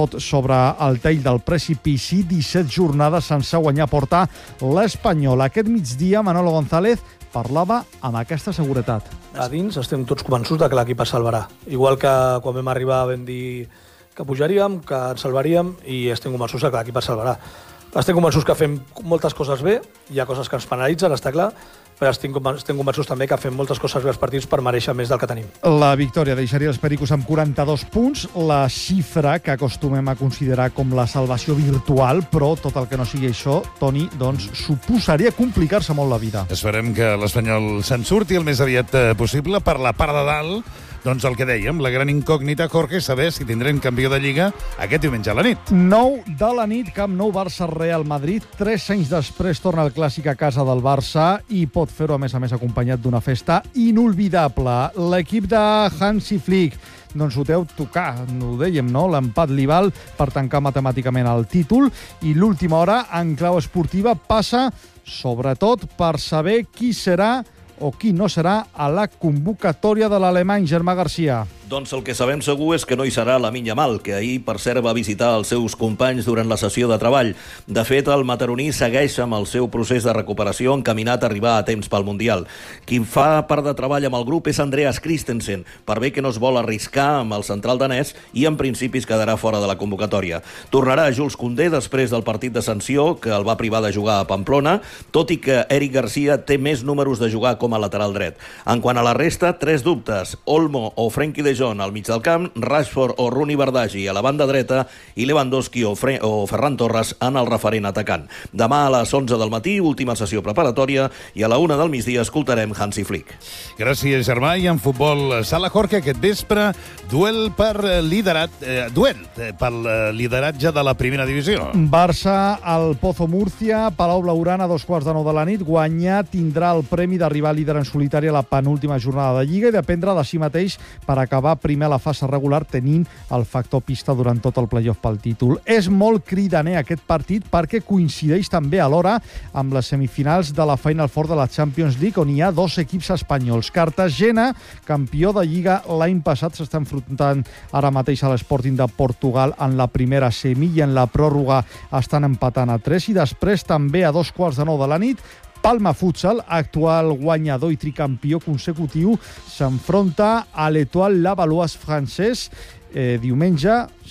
tot sobre el tall del precipici. 17 jornades sense guanyar porta l'Espanyol. Aquest migdia, Manolo González parlava amb aquesta seguretat. A dins estem tots convençuts que l'equip es salvarà. Igual que quan vam arribar vam dir que pujaríem, que ens salvaríem, i estem convençuts que l'equip es salvarà. Estem convençuts que fem moltes coses bé, hi ha coses que ens penalitzen, està clar, però estem convençuts també que fem moltes coses bé als partits per mereixer més del que tenim. La victòria deixaria els Pericos amb 42 punts, la xifra que acostumem a considerar com la salvació virtual, però tot el que no sigui això, Toni, doncs suposaria complicar-se molt la vida. Esperem que l'Espanyol se'n surti el més aviat possible. Per la part de dalt, doncs el que dèiem, la gran incògnita, Jorge, saber si tindrem campió de Lliga aquest diumenge a la nit. 9 de la nit, Camp Nou, Barça-Real Madrid. 3 anys després torna el clàssic a casa del Barça i pot fer-ho, a més acompanyat d'una festa inolvidable. L'equip de Hansi Flick, doncs ho deu tocar, ho dèiem, no? L'empat li val per tancar matemàticament el títol, i l'última hora, en clau esportiva, passa sobretot per saber qui serà o qui no serà a la convocatòria de l'alemany Germà Garcia. Doncs el que sabem segur és que no hi serà Lamine Yamal, que ahir, per cert, va visitar els seus companys durant la sessió de treball. De fet, el mataroní segueix amb el seu procés de recuperació encaminat a arribar a temps pel Mundial. Qui fa part de treball amb el grup és Andreas Christensen, per bé que no es vol arriscar amb el central danès i en principi es quedarà fora de la convocatòria. Tornarà Jules Koundé després del partit de sanció, que el va privar de jugar a Pamplona, tot i que Eric Garcia té més números de jugar com a lateral dret. En quant a la resta, 3 dubtes: Olmo o Frenkie de Jong al mig del camp, Rashford o Rooney Bardghji a la banda dreta i Lewandowski o Ferran Torres en el referent atacant. Demà a les 11 del matí, última sessió preparatòria, i a la 1 del migdia escoltarem Hansi Flick. Gràcies, Germà. I en futbol sala Jorge aquest vespre, duel pel lideratge de la primera divisió. Barça al Pozo Múrcia, Palau Blaugrana, 8:15 de la nit. Guanyar tindrà el premi d'arribar líder en solitari a la penúltima jornada de Lliga i dependre de si mateix per acabar primer a la fase regular, tenint el factor pista durant tot el play-off pel títol. És molt cridaner aquest partit perquè coincideix també alhora amb les semifinals de la Final Four de la Champions League, on hi ha 2 equips espanyols. Cartagena, campió de Lliga l'any passat, s'està enfrontant ara mateix a l'Sporting de Portugal en la primera semi, i en la pròrroga estan empatant a 3, i després també a 2:15 de la nit, Palma Futsal, actual guanyador i tricampió consecutiu, s'enfronta a l'Étoile Lavalloise francès. Diumenge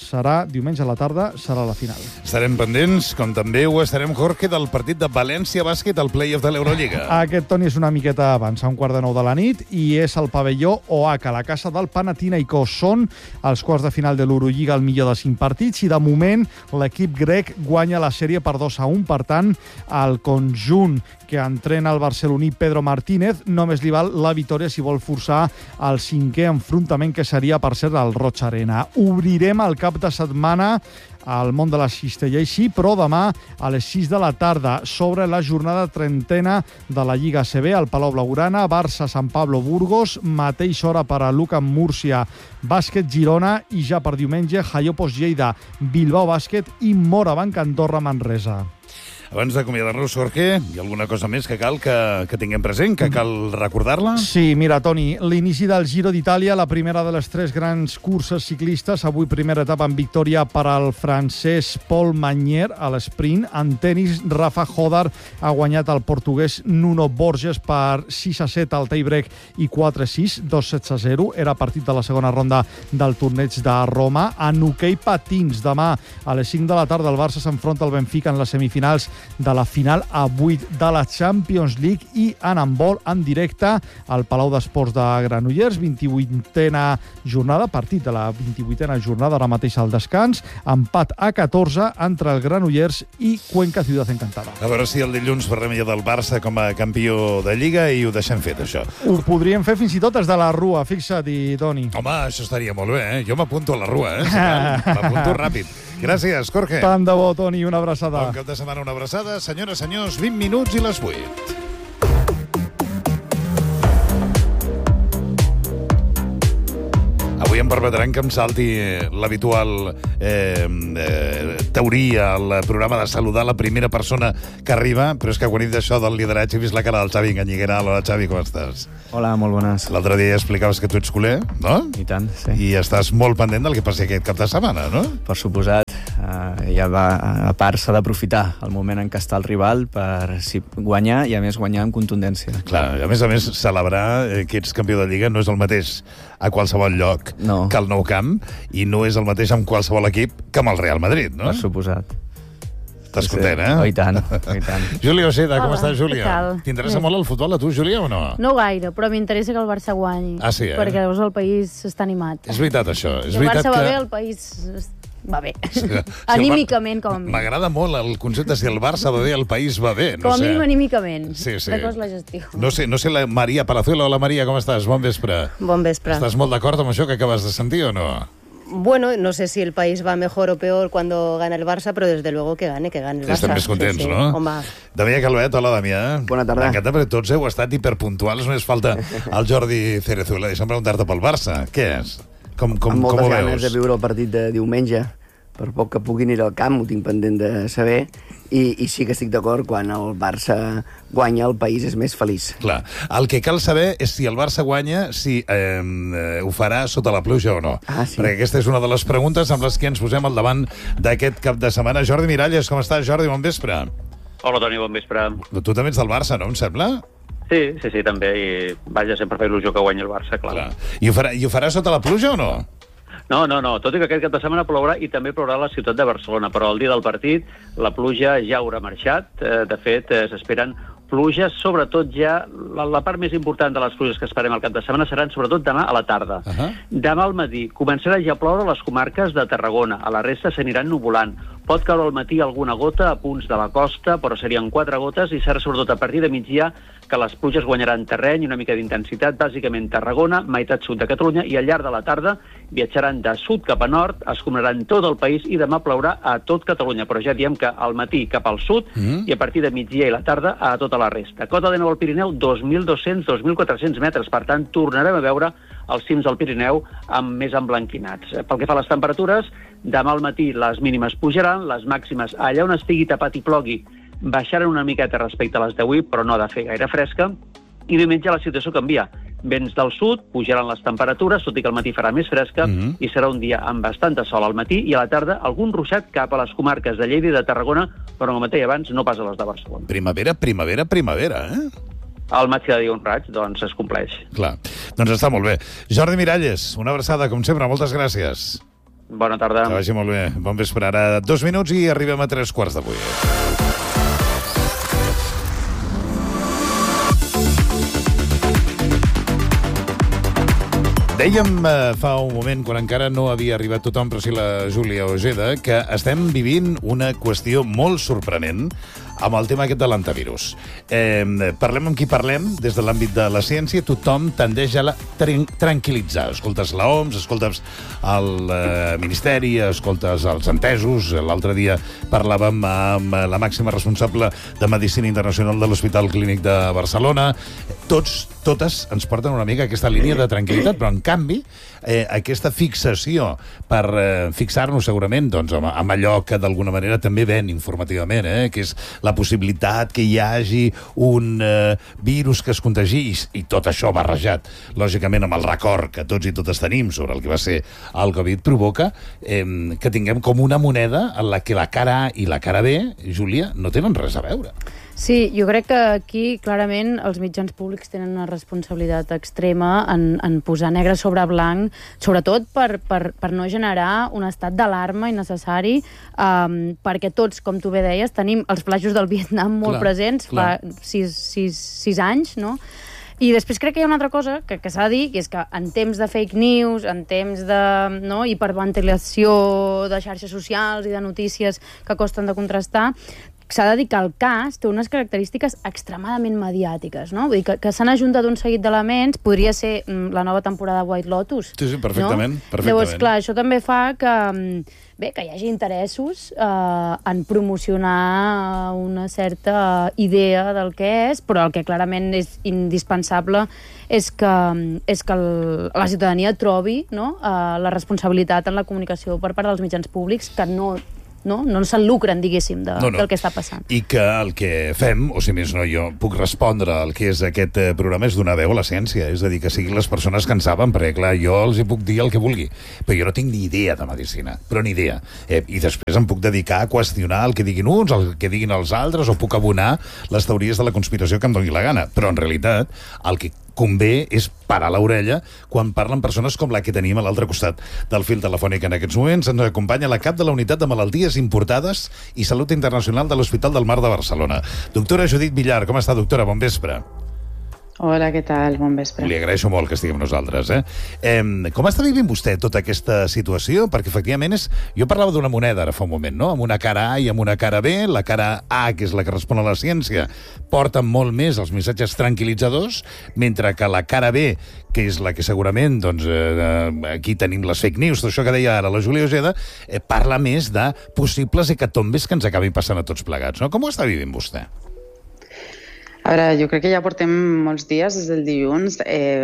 a la tarda serà la final. Estarem pendents, com també ho estarem, Jorge, del partit de València Bàsquet al play-off de l'Eurolliga. Aquest, Toni, és una miqueta abans, a 8:15 de la nit, i és al pavelló OAK, a la casa del Panathinaikos. Són els quarts de final de l'Eurolliga, el millor de 5 partits, i de moment l'equip grec guanya la sèrie per 2-1. Per tant, el conjunt que entrena el barceloní Pedro Martínez només li val la victòria si vol forçar el 5è enfrontament, que seria, per cert, al Roig Arena. Obrirem el cap de setmana al món de la cistelleixa, però demà a les 6 de la tarda sobre la jornada 30a de la Lliga ACB al Palau Blaugrana, Barça Sant Pablo Burgos, mateixa hora per a Lucan Múrcia Bàsquet Girona, i ja per diumenge Jaiopos Lleida Bilbao Bàsquet i Morabanc Andorra Manresa. Abans d'acomiadar-nos, Jorge, hi ha alguna cosa més que cal que tinguem present, que cal recordar-la? Sí, mira, Toni, l'inici del Giro d'Itàlia, la primera de les 3 grans curses ciclistes. Avui primera etapa en victòria per al francès Paul Magnier a l'esprint. En tenis, Rafa Jodar ha guanyat el portuguès Nuno Borges per 6-7 al tie-break i 4-6, 2-7-0. Era partit de la segona ronda del torneig de Roma. En hoquei patins, demà a les 5 de la tarda el Barça s'enfronta al Benfica en les semifinals de la final a 8 de la Champions League, i en handbol en directe al Palau d'Esports de Granollers, 28a jornada, partit de la 28a jornada, ara mateix al descans, empat a 14 entre el Granollers i Cuenca Ciudad Encantada. A veure si el dilluns parlem ja del Barça com a campió de Lliga i ho deixem fet, això. Ho podríem fer fins i tot des de la Rua, fixa't, Toni. Home, això estaria molt bé, eh? Jo m'apunto a la Rua, m'apunto ràpid. Gràcies, Jorge. Tant de bo, Toni, una abraçada. Bon cap de setmana, una abraçada. Senyores, senyors, 20 minuts i les 8. Avui em permetran que em salti l'habitual teoria al programa de saludar la primera persona que arriba, però és que quan he dit això del lideratge he vist la cara del Xavi Ganyiguera. Hola, Xavi, com estàs? Hola, molt bones. L'altre dia explicaves que tu ets culer, no? I tant, sí. I estàs molt pendent del que passi aquest cap de setmana, no? Per suposat. ja a part s'ha d'aprofitar el moment en què està el rival per guanyar i a més guanyar amb contundència. Clar, a més, celebrar que ets campió de Lliga no és el mateix a qualsevol lloc que al Nou Camp i no és el mateix amb qualsevol equip que amb el Real Madrid, no? Per suposat. Estàs content, eh? Oh, i tant, oh, i tant. Júlia Ojeda, com estàs, Júlia? Què tal? T'interessa molt el futbol a tu, Júlia, o no? No gaire, però m'interessa que el Barça guanyi. Ah, sí, eh? Perquè llavors el país està animat. És veritat, això. És el veritat Barça va que... bé, el país va bé. Sí, Anímicament, com a mínim. M'agrada molt el concepte si el Barça va bé, el país va bé. Com a mínim anímicament. Sí. Després la gestió. No sé, la Maria Palazuelo. Hola, Maria, com estàs? Bon vespre. Bon vespre. Estàs molt d'acord amb això que acabes de sentir o no? Bueno, no sé si el país va mejor o peor cuando gana el Barça, pero desde luego que gane el Barça. Estem més contents, sí. no? Home. Damià Calvet, hola, Damià. Bona tarda. M'encanta perquè tots heu estat hiperpuntuals, només falta el Jordi Cerezuela. Deixa'm preguntar-te pel Barça. Què és? Com ho veus? Amb moltes ganes de viure el partit de diumenge. Per poc que puguin ir al camp, ho tinc pendent de saber, i sí que estic d'acord, quan el Barça guanya, el país és més feliç. Clar, el que cal saber és si el Barça guanya, si ho farà sota la pluja o no. Ah, sí. Perquè aquesta és una de les preguntes amb les que ens posem al davant d'aquest cap de setmana. Jordi Miralles, com estàs, Jordi? Bon vespre. Hola, Toni, bon vespre. Tu també ets del Barça, no, em sembla? Sí, també, i vaja, sempre fa il·lusió que guanyi el Barça, clar. I ho farà sota la pluja o no? No, tot i que aquest cap de setmana plourà i també plourà a la ciutat de Barcelona, però el dia del partit la pluja ja haurà marxat. De fet, s'esperen pluges, sobretot ja, la part més important de les pluges que esperem al cap de setmana seran sobretot demà a la tarda. Demà al matí començarà ja a ploure a les comarques de Tarragona, a la resta s'aniran nuvolant. Pot caure al matí alguna gota a punts de la costa, però serien 4 gotes i serà sobretot a partir de migdia que les pluges guanyaran terreny i una mica d'intensitat, bàsicament Tarragona, meitat sud de Catalunya, i al llarg de la tarda viatjaran de sud cap a nord, escombreran tot el país i demà plourà a tot Catalunya, però ja diem que al matí cap al sud i a partir de migdia i la tarda a tota la resta. Cota de neu al Pirineu, 2.200-2.400 metres, per tant tornarem a veure els cims del Pirineu més emblanquinats. Pel que fa a les temperatures, demà al matí les mínimes pujaran, les màximes allà on estigui tapat i plogui baixaran una miqueta respecte a les d'avui, però no ha de fer gaire fresca, i diumenge la situació canvia. Vents del sud, pujaran les temperatures, tot i que al matí farà més fresca, i serà un dia amb bastanta sol al matí, i a la tarda algun ruixat cap a les comarques de Lleida i de Tarragona, però com mateix abans no pas a les de Barcelona. Primavera, eh? Al maig cada dia un raig, doncs es compleix. Clar, doncs està molt bé. Jordi Miralles, una abraçada, com sempre, moltes gràcies. Bona tarda. Que vagi molt bé. Bon vespre. Ara 2 minuts i arribem a 3:15. Dèiem fa un moment, quan encara no havia arribat tothom, però sí la Júlia Ojeda, que estem vivint una qüestió molt sorprenent amb el tema aquest de l'antivirus. Parlem amb qui parlem, des de l'àmbit de la ciència, tothom tendeix a tranquil·litzar. Escoltes l'OMS, escoltes el Ministeri, escoltes els entesos. L'altre dia parlàvem amb la màxima responsable de Medicina Internacional de l'Hospital Clínic de Barcelona. Totes ens porten una mica aquesta línia de tranquil·litat, però en canvi aquesta fixació per fixar-nos segurament amb allò que d'alguna manera també ven informativament, que és la possibilitat que hi hagi un virus que es contagi, i tot això barrejat, lògicament, amb el record que tots i totes tenim sobre el que va ser el Covid, provoca que tinguem com una moneda en la que la cara A i la cara B, Júlia, no tenen res a veure. Sí, jo crec que aquí clarament els mitjans públics tenen una responsabilitat extrema en posar negre sobre blanc, sobretot per no generar un estat d'alarma innecessari, perquè tots, com tu bé deies, tenim els flaixos del Vietnam molt presents fa 6 anys, no? I després crec que hi ha una altra cosa que s'ha de dir, que és que en temps de fake news, en temps de hiperventilació de xarxes socials i de notícies que costen de contrastar, s'ha de dir que el cas té unes característiques extremadament mediàtiques, no? Vull dir que s'han ajuntat un seguit d'elements, podria ser la nova temporada de White Lotus. Sí, perfectament. Llavors, clar, això també fa que hi hagi interessos en promocionar una certa idea del que és, però el que clarament és indispensable és que la ciutadania trobi la responsabilitat en la comunicació per part dels mitjans públics, que no no se'n lucren, diguéssim, del que està passant. I que el que fem, o si més no jo puc respondre al que és aquest programa, és donar veu a la ciència, és a dir, que siguin les persones que en saben, perquè clar, jo els hi puc dir el que vulgui, però jo no tinc ni idea de medicina, però ni idea. I després em puc dedicar a qüestionar el que diguin uns, el que diguin els altres, o puc abonar les teories de la conspiració que em doni la gana, però en realitat el que convé és parar l'orella quan parlen persones com la que tenim a l'altre costat del fil telefònic en aquests moments. Ens acompanya la cap de la Unitat de Malalties Importades i Salut Internacional de l'Hospital del Mar de Barcelona. Doctora Judit Villar, com està, doctora? Bon vespre. Hola, què tal? Bon vespre. Li agraeixo molt que estiguem nosaltres. Com està vivint vostè tota aquesta situació? Perquè, efectivament, jo parlava d'una moneda ara fa un moment, no? Amb una cara A i amb una cara B. La cara A, que és la que respon a la ciència, porta molt més els missatges tranquil·litzadors, mentre que la cara B, que és la que segurament, doncs, aquí tenim les fake news, això que deia ara la Júlia Ojeda, parla més de possibles hecatombes que ens acabin passant a tots plegats, no? Com ho està vivint vostè? A veure, jo crec que ja portem molts dies, des del dilluns,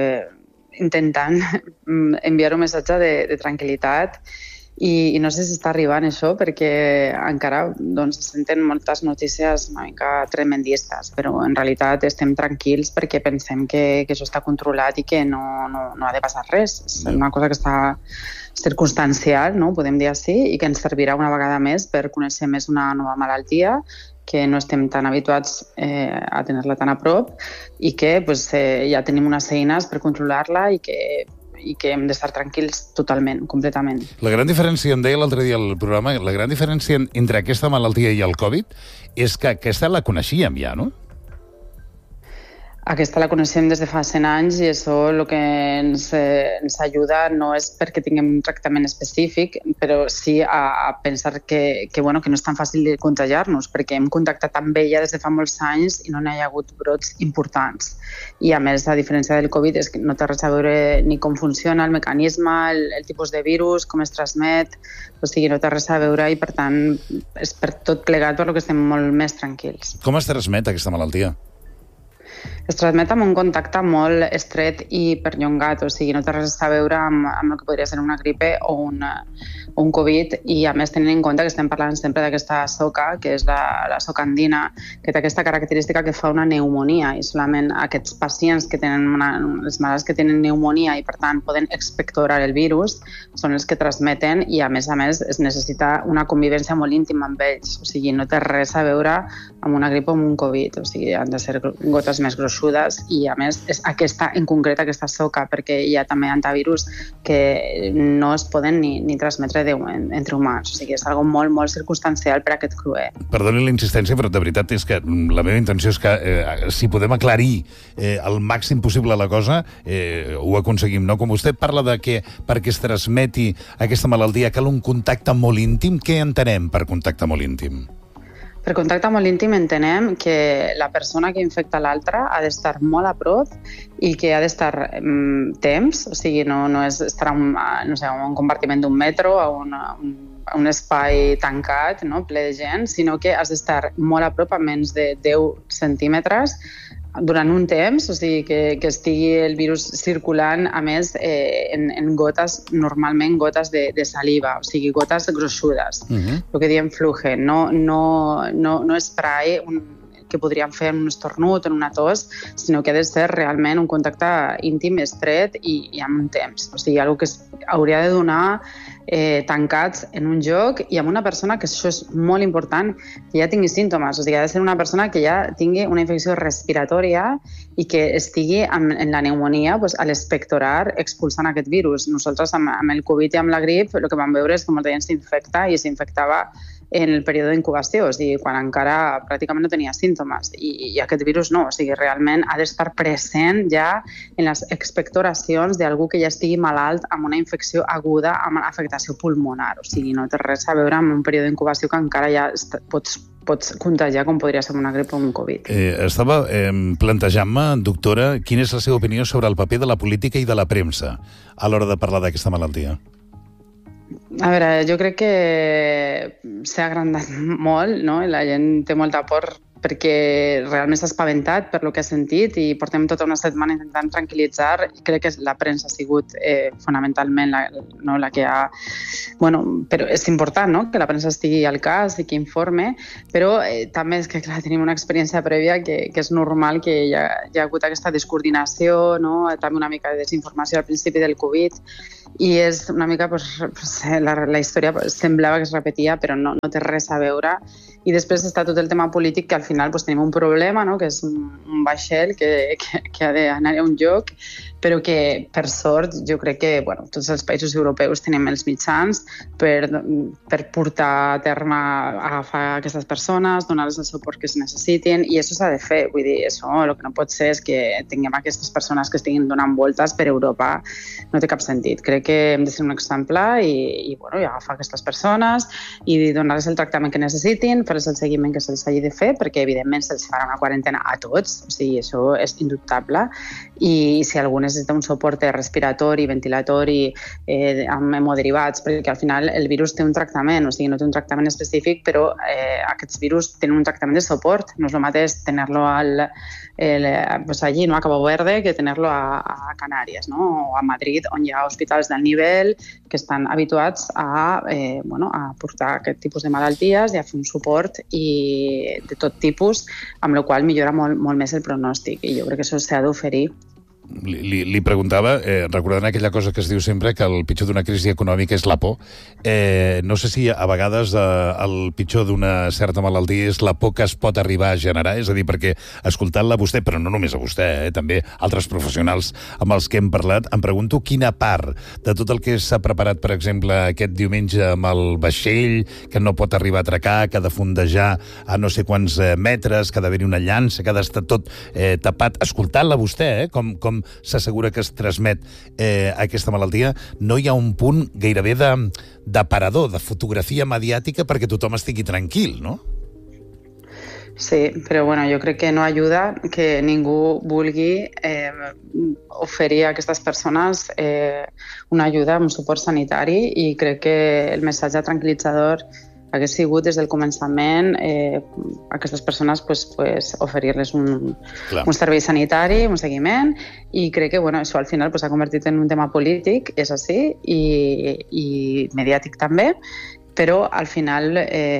intentant enviar un missatge de tranquil·litat i no sé si està arribant això perquè encara doncs, se senten moltes notícies una mica tremendistes, però en realitat estem tranquils perquè pensem que això està controlat i que no ha de passar res. És una cosa que està circumstancial, no? Podem dir així, i que ens servirà una vegada més per conèixer més una nova malaltia que no estem tan habituats a tenir-la tan a prop i que pues, ja tenim unes eines per controlar-la i que hem d'estar tranquils totalment, completament. La gran diferència, em deia l'altre dia al programa, la gran diferència entre aquesta malaltia i el Covid és que aquesta la coneixíem ja, no? Aquesta la coneixem des de fa 100 anys i això el que ens ajuda no és perquè tinguem un tractament específic, però sí a pensar que no és tan fàcil de contagiar-nos, perquè hem contactat amb ella des de fa molts anys i no n'hi ha hagut brots importants. I a més, a diferència del Covid, és que no té res a veure ni com funciona el mecanisme, el tipus de virus, com es transmet, o sigui, no té res a veure i, per tant, és per tot plegat per lo que estem molt més tranquils. Com es transmet aquesta malaltia? Es transmet amb un contacte molt estret i perllongat, o sigui, no té res a veure amb el que podria ser una gripe o un Covid, i a més tenint en compte que estem parlant sempre d'aquesta soca, que és la soca andina, que té aquesta característica que fa una pneumonia, i solament aquests pacients que tenen les malalts que tenen pneumonia i per tant poden expectorar el virus són els que transmeten, i a més es necessita una convivència molt íntima amb ells, o sigui, no té res a veure amb una grip o amb un Covid, o sigui, han de ser gotes més gruixudes, i a més és aquesta, en concret aquesta soca, perquè hi ha també antivirus que no es poden ni transmetre entre humans, o sigui, és algo molt, molt circumstancial per a aquest cruer. Perdoni la insistència, però de veritat és que la meva intenció és que si podem aclarir el màxim possible la cosa, ho aconseguim, no? Com vostè parla de que perquè es transmeti aquesta malaltia cal un contacte molt íntim, què entenem per contacte molt íntim? Per contacte molt íntim entenem que la persona que infecta l'altra ha d'estar molt a prop i que ha d'estar temps, o sigui, no és estar en un compartiment d'un metro o un espai tancat, no, ple de gent, sinó que has d'estar molt a prop, a menys de 10 centímetres, durant un temps, o sigui, que estigui el virus circulant, a més, en gotes, normalment gotes de saliva, o sigui, gotes gruixudes, el que diem fluge, no spray que podríem fer en un estornut, en una tos, sinó que ha de ser realment un contacte íntim, estret i amb un temps, o sigui, una cosa que hauria de donar tancats en un lloc i amb una persona que això és molt important, que ja tingui símptomes, o sigui, ha de ser una persona que ja tingui una infecció respiratòria i que estigui en la pneumonia a l'expectorar expulsant aquest virus. Nosaltres amb el Covid i amb la grip el que vam veure és que molta gent s'infecta i s'infectava en el període d'incubació, o sigui, quan encara pràcticament no tenia símptomes, i aquest virus no, o sigui, realment ha d'estar present ja en les expectoracions d'algú que ja estigui malalt amb una infecció aguda, amb afectació pulmonar, o sigui, no té res a veure amb un període d'incubació que encara ja pots contagiar com podria ser una grip o un Covid. Estava plantejant-me, doctora, quina és la seva opinió sobre el paper de la política i de la premsa a l'hora de parlar d'aquesta malaltia? A veure, jo crec que s'ha agrandat molt, no? La gent té molta por perquè realment s'ha espaventat per lo que ha sentit i portem tota una setmana intentant tranquil·litzar i crec que la premsa ha sigut fonamentalment la que ha... Bueno, però és important, no?, que la premsa estigui al cas i que informe, però també és que, clar, tenim una experiència prèvia que és normal que hi ha hagut aquesta descoordinació, no?, també una mica de desinformació al principi del Covid, i és una mica, la història semblava que es repetia, però no té res a veure. I després està tot el tema polític, que al final tenim un problema, no?, que és un vaixell que ha d'anar a un lloc, però que, per sort, jo crec que tots els països europeus tenim els mitjans per portar a terme, agafar aquestes persones, donar-les el suport que es necessitin, i això s'ha de fer. Vull dir, el que no pot ser és que tinguem aquestes persones que estiguin donant voltes per Europa. No té cap sentit. Crec que hem de ser un exemple i agafar aquestes persones i donar-les el tractament que necessitin, fer-les el seguiment que se'ls hagi de fer, perquè evidentment se'ls farà una quarantena a tots, o sigui, això és indubtable, i si algú necessita un suport respiratori, ventilatori, amb hemoderivats, perquè al final el virus té un tractament, o sigui, no té un tractament específic, però aquests virus tenen un tractament de suport. No és el mateix tenerlo allí, no, a Cabo Verde, que tenerlo a Canàries, no?, o a Madrid, on hi ha hospitals d'alt nivell que estan habituats a portar aquest tipus de malalties i a fer un suport de tot tipus, amb la qual millora molt més el pronòstic, i jo crec que això s'ha d'oferir. Li preguntava, recordant aquella cosa que es diu sempre, que el pitjor d'una crisi econòmica és la por. No sé si a vegades el pitjor d'una certa malaltia és la por que es pot arribar a generar, és a dir, perquè escoltant-la a vostè, però no només a vostè, també altres professionals amb els que hem parlat, em pregunto quina part de tot el que s'ha preparat, per exemple, aquest diumenge amb el vaixell, que no pot arribar a atracar, que ha de fondejar a no sé quants metres, que ha d'haver-hi una llança, que ha d'estar tot tapat, escoltant-la a vostè, com s'assegura que es transmet aquesta malaltia, no hi ha un punt gairebé d'aparador, de fotografia mediàtica perquè tothom estigui tranquil, no? Sí, però jo crec que no ajuda que ningú vulgui oferir a aquestes persones una ajuda, un suport sanitari, i crec que el missatge tranquil·litzador hagués sigut des del començament a aquestes persones oferir-les un servei sanitari, un seguiment, i crec que això al final s'ha convertit en un tema polític, és així, i mediàtic també, però al final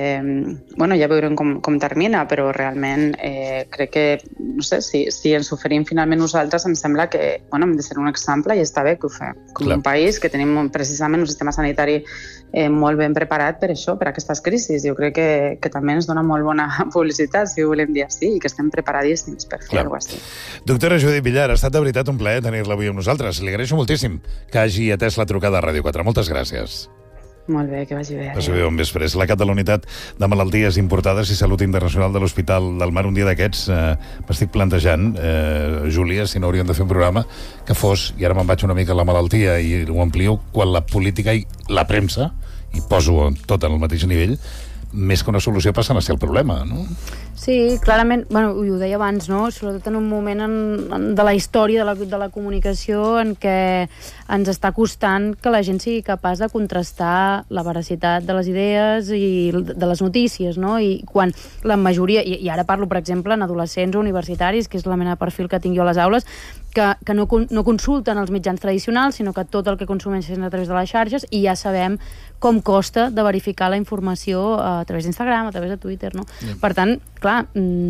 ja veurem com termina, però realment crec que, no sé, si ens oferim finalment nosaltres, em sembla que hem de ser un exemple i està bé que ho fem. Com un país que tenim precisament un sistema sanitari molt ben preparat per això, per aquestes crisis. Jo crec que també ens dona molt bona publicitat, si ho volem dir així, i que estem preparadíssims per fer alguna cosa així. Doctora Judit Villar, ha estat de veritat un plaer tenir-la avui amb nosaltres. Li agraeixo moltíssim que hagi atès la trucada a Ràdio 4. Moltes gràcies. Molt bé, que vagi bé. Passi bé, bon vespre. És la cap de la Unitat de Malalties Importades i Salut Internacional de l'Hospital del Mar. Un dia d'aquests m'estic plantejant, Júlia, si no hauríem de fer un programa que fos, i ara me'n vaig una mica a la malaltia i ho amplio, quan la política i la premsa, i poso tot en el mateix nivell, més que una solució passen a ser el problema, no? Sí, clarament, ho deia abans, no? Sobretot en un moment de la història de la comunicació en què ens està costant que la gent sigui capaç de contrastar la veracitat de les idees i de les notícies, no? I quan la majoria, i ara parlo, per exemple, en adolescents o universitaris, que és la mena de perfil que tinc jo a les aules, que no consulten els mitjans tradicionals, sinó que tot el que consumeixen a través de les xarxes, i ja sabem com costa de verificar la informació a través d'Instagram, a través de Twitter, no? Per tant, clar,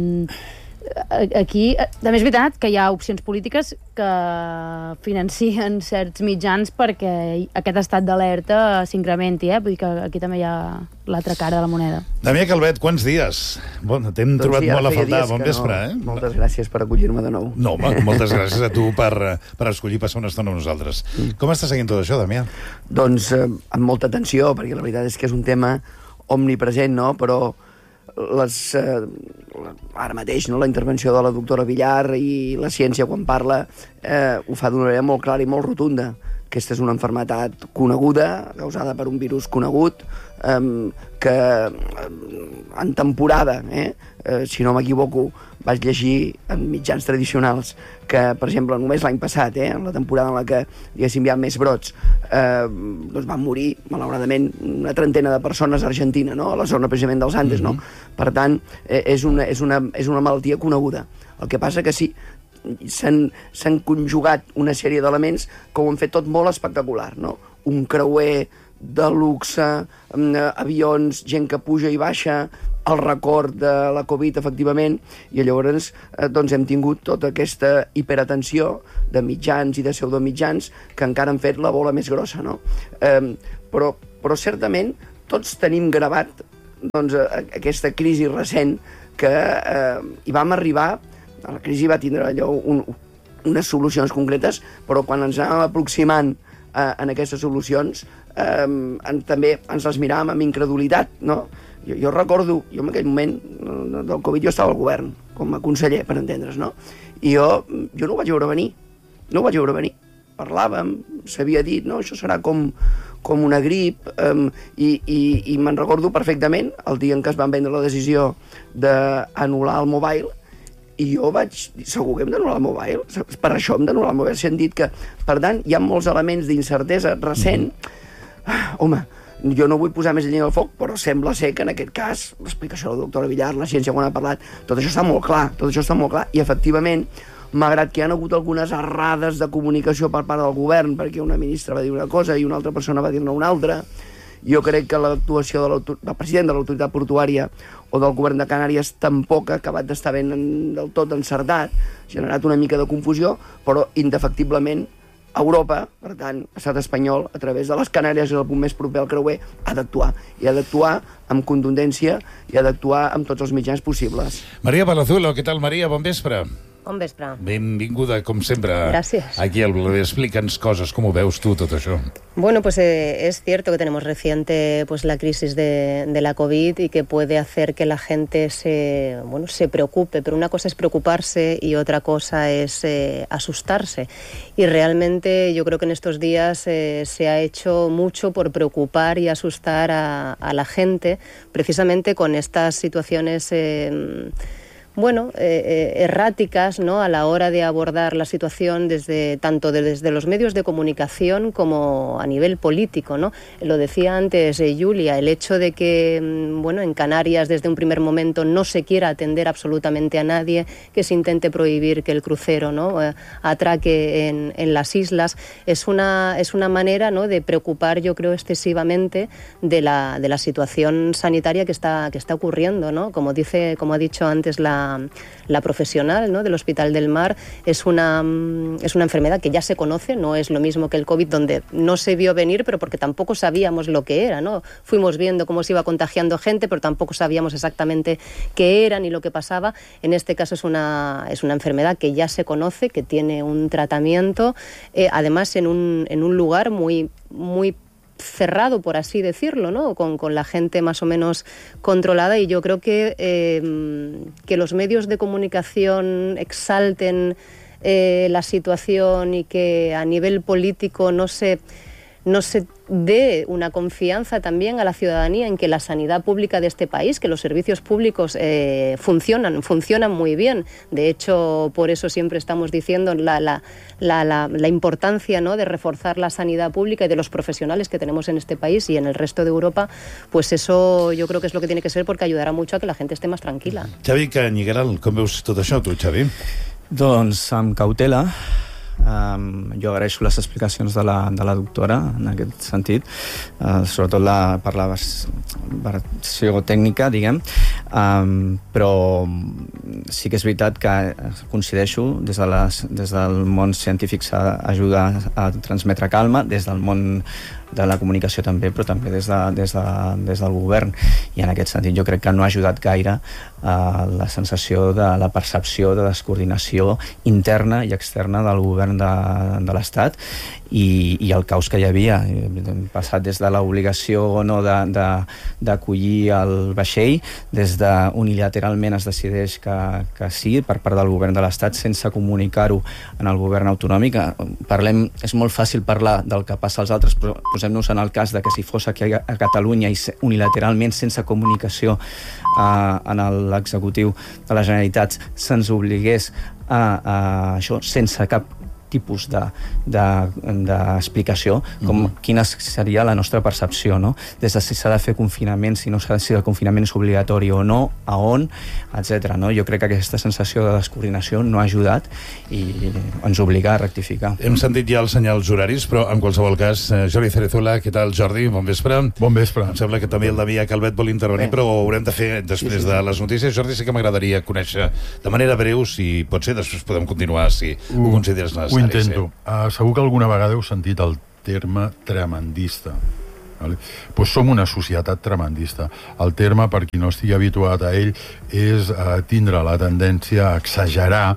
aquí també és veritat que hi ha opcions polítiques que financien certs mitjans perquè aquest estat d'alerta s'incrementi, vull dir que aquí també hi ha l'altra cara de la moneda. Damià Calvet, quants dies? T'hem trobat molt a faltar. Bon vespre, Moltes gràcies per acollir-me de nou. No, home, moltes gràcies a tu per escollir passar una estona amb nosaltres. Com està seguint tot això, Damià? Doncs amb molta atenció, perquè la veritat és que és un tema omnipresent, no? Però ara mateix, no, la intervenció de la doctora Villar i la ciència quan parla ho fa d'una manera molt clara i molt rotunda. aquesta és una malaltia coneguda, causada per un virus conegut, que en temporada, si no m'equivoco, vaig llegir en mitjans tradicionals que, per exemple, només l'any passat, en la temporada en la que, diguéssim, hi ha més brots, doncs van morir, malauradament, una trentena de persones a Argentina, no? A la zona precisament dels Andes, no? Per tant, és una malaltia coneguda. El que passa que sí, s'han conjugat una sèrie d'elements que ho han fet tot molt espectacular, no? Un creuer de luxe, avions, gent que puja i baixa, el record de la Covid, efectivament, i llavors doncs hem tingut tota aquesta hiperatenció de mitjans i de pseudomitjans que encara han fet la bola més grossa, no? Però certament tots tenim gravat doncs, aquesta crisi recent que hi vam arribar. La crisi va tindre allò unes solucions concretes, però quan ens anàvem aproximant en aquestes solucions també ens les miràvem amb incredulitat, no? Jo recordo, jo en aquell moment del Covid jo estava al govern, com a conseller, per entendre's, no? I jo no ho vaig veure venir, Parlàvem, s'havia dit, no? Això serà com una grip, i me'n recordo perfectament el dia en què es van prendre la decisió d'anul·lar el mobile, i jo vaig dir, segur que hem d'anul·lar el mobile? Per això hem d'anul·lar el mobile? Si han dit que, per tant, hi ha molts elements d'incertesa recent. Home, jo no vull posar més llenya al foc, però sembla ser que en aquest cas, l'explicació de la doctora Villar, la ciència quan ha parlat, tot això està molt clar, i efectivament, malgrat que hi ha hagut algunes errades de comunicació per part del govern, perquè una ministra va dir una cosa i una altra persona va dir-ne una altra, jo crec que l'actuació del president de l'autoritat portuària o del govern de Canàries tampoc ha acabat d'estar ben del tot encertat, ha generat una mica de confusió, però indefectiblement Europa, per tant, l'estat espanyol, a través de les Canàries i el punt més proper al creuer, ha d'actuar. I ha d'actuar amb contundència i ha d'actuar amb tots els mitjans possibles. Maria Palazuelo, què tal, Maria? Bon vespre. Bon vespre. Benvinguda, com sempre. Gracias. Aquí al Blog. Explica'ns coses, com ho veus tu, tot això? Bueno, pues es cierto que tenemos reciente pues la crisis de la COVID y que puede hacer que la gente se preocupe, pero una cosa es preocuparse y otra cosa es asustarse. Y realmente yo creo que en estos días se ha hecho mucho por preocupar y asustar a la gente, precisamente con estas situaciones erráticas, ¿no?, a la hora de abordar la situación tanto desde los medios de comunicación como a nivel político, ¿no? Lo decía antes Julia, el hecho de que en Canarias desde un primer momento no se quiera atender absolutamente a nadie, que se intente prohibir que el crucero, ¿no?, atraque en las islas, es una manera, ¿no?, de preocupar, yo creo, excesivamente de la situación sanitaria que está ocurriendo, ¿no? Como ha dicho antes la profesional, ¿no?, del Hospital del Mar, es una enfermedad que ya se conoce, no es lo mismo que el COVID, donde no se vio venir, pero porque tampoco sabíamos lo que era, ¿no? Fuimos viendo cómo se iba contagiando gente, pero tampoco sabíamos exactamente qué era ni lo que pasaba. En este caso es una enfermedad que ya se conoce, que tiene un tratamiento, además en un lugar muy cerrado, por así decirlo, ¿no?, con la gente más o menos controlada, y yo creo que los medios de comunicación exalten la situación y que a nivel político no se dé una confianza también a la ciudadanía en que la sanidad pública de este país, que los servicios públicos funcionan muy bien. De hecho, por eso siempre estamos diciendo la importancia, ¿no?, de reforzar la sanidad pública y de los profesionales que tenemos en este país y en el resto de Europa. Pues eso yo creo que es lo que tiene que ser, porque ayudará mucho a que la gente esté más tranquila. Xavi Canyigaral, com veus tot això, tu, Xavi? Doncs amb cautela. Jo agraeixo les explicacions de la doctora en aquest sentit, sobretot per la versió tècnica, diguem, però sí que és veritat que coincideixo, des del món científic s'ajuda a transmetre calma, des del món de la comunicació també, però també des del govern, i en aquest sentit jo crec que no ha ajudat gaire la sensació de la percepció de descoordinació interna i externa del govern de l'Estat i el caos que hi havia. Hem passat des de l'obligació o no d'acollir el vaixell, des de unilateralment es decideix que sí per part del govern de l'Estat sense comunicar-ho en el govern autonòmic. És molt fàcil parlar del que passa als altres, però posem-nos en el cas de que si fos aquí a Catalunya i unilateralment sense comunicació en l'executiu de la Generalitat se'ns obligués a això sense cap tipus d'explicació, quina seria la nostra percepció, no? Des de si s'ha de fer confinament, si no s'ha de ser el confinament és obligatori o no, a on, etc. No? Jo crec que aquesta sensació de descoordinació no ha ajudat i ens obliga a rectificar. Hem sentit ja els senyals horaris, però en qualsevol cas, Jordi Cerezuela, què tal, Jordi? Bon vespre. Bon vespre. Em sembla que també el Damià Calvet vol intervenir, però ho haurem de fer després de les notícies. Jordi, sí que m'agradaria conèixer de manera breu, si pot ser, després podem continuar, si ho consideres necessari. Ho intento. Segur que alguna vegada heu sentit el terme tremendista. Vale? Pues som una societat tremendista. El terme, per qui no estigui habituat a ell, és tindre la tendència a exagerar,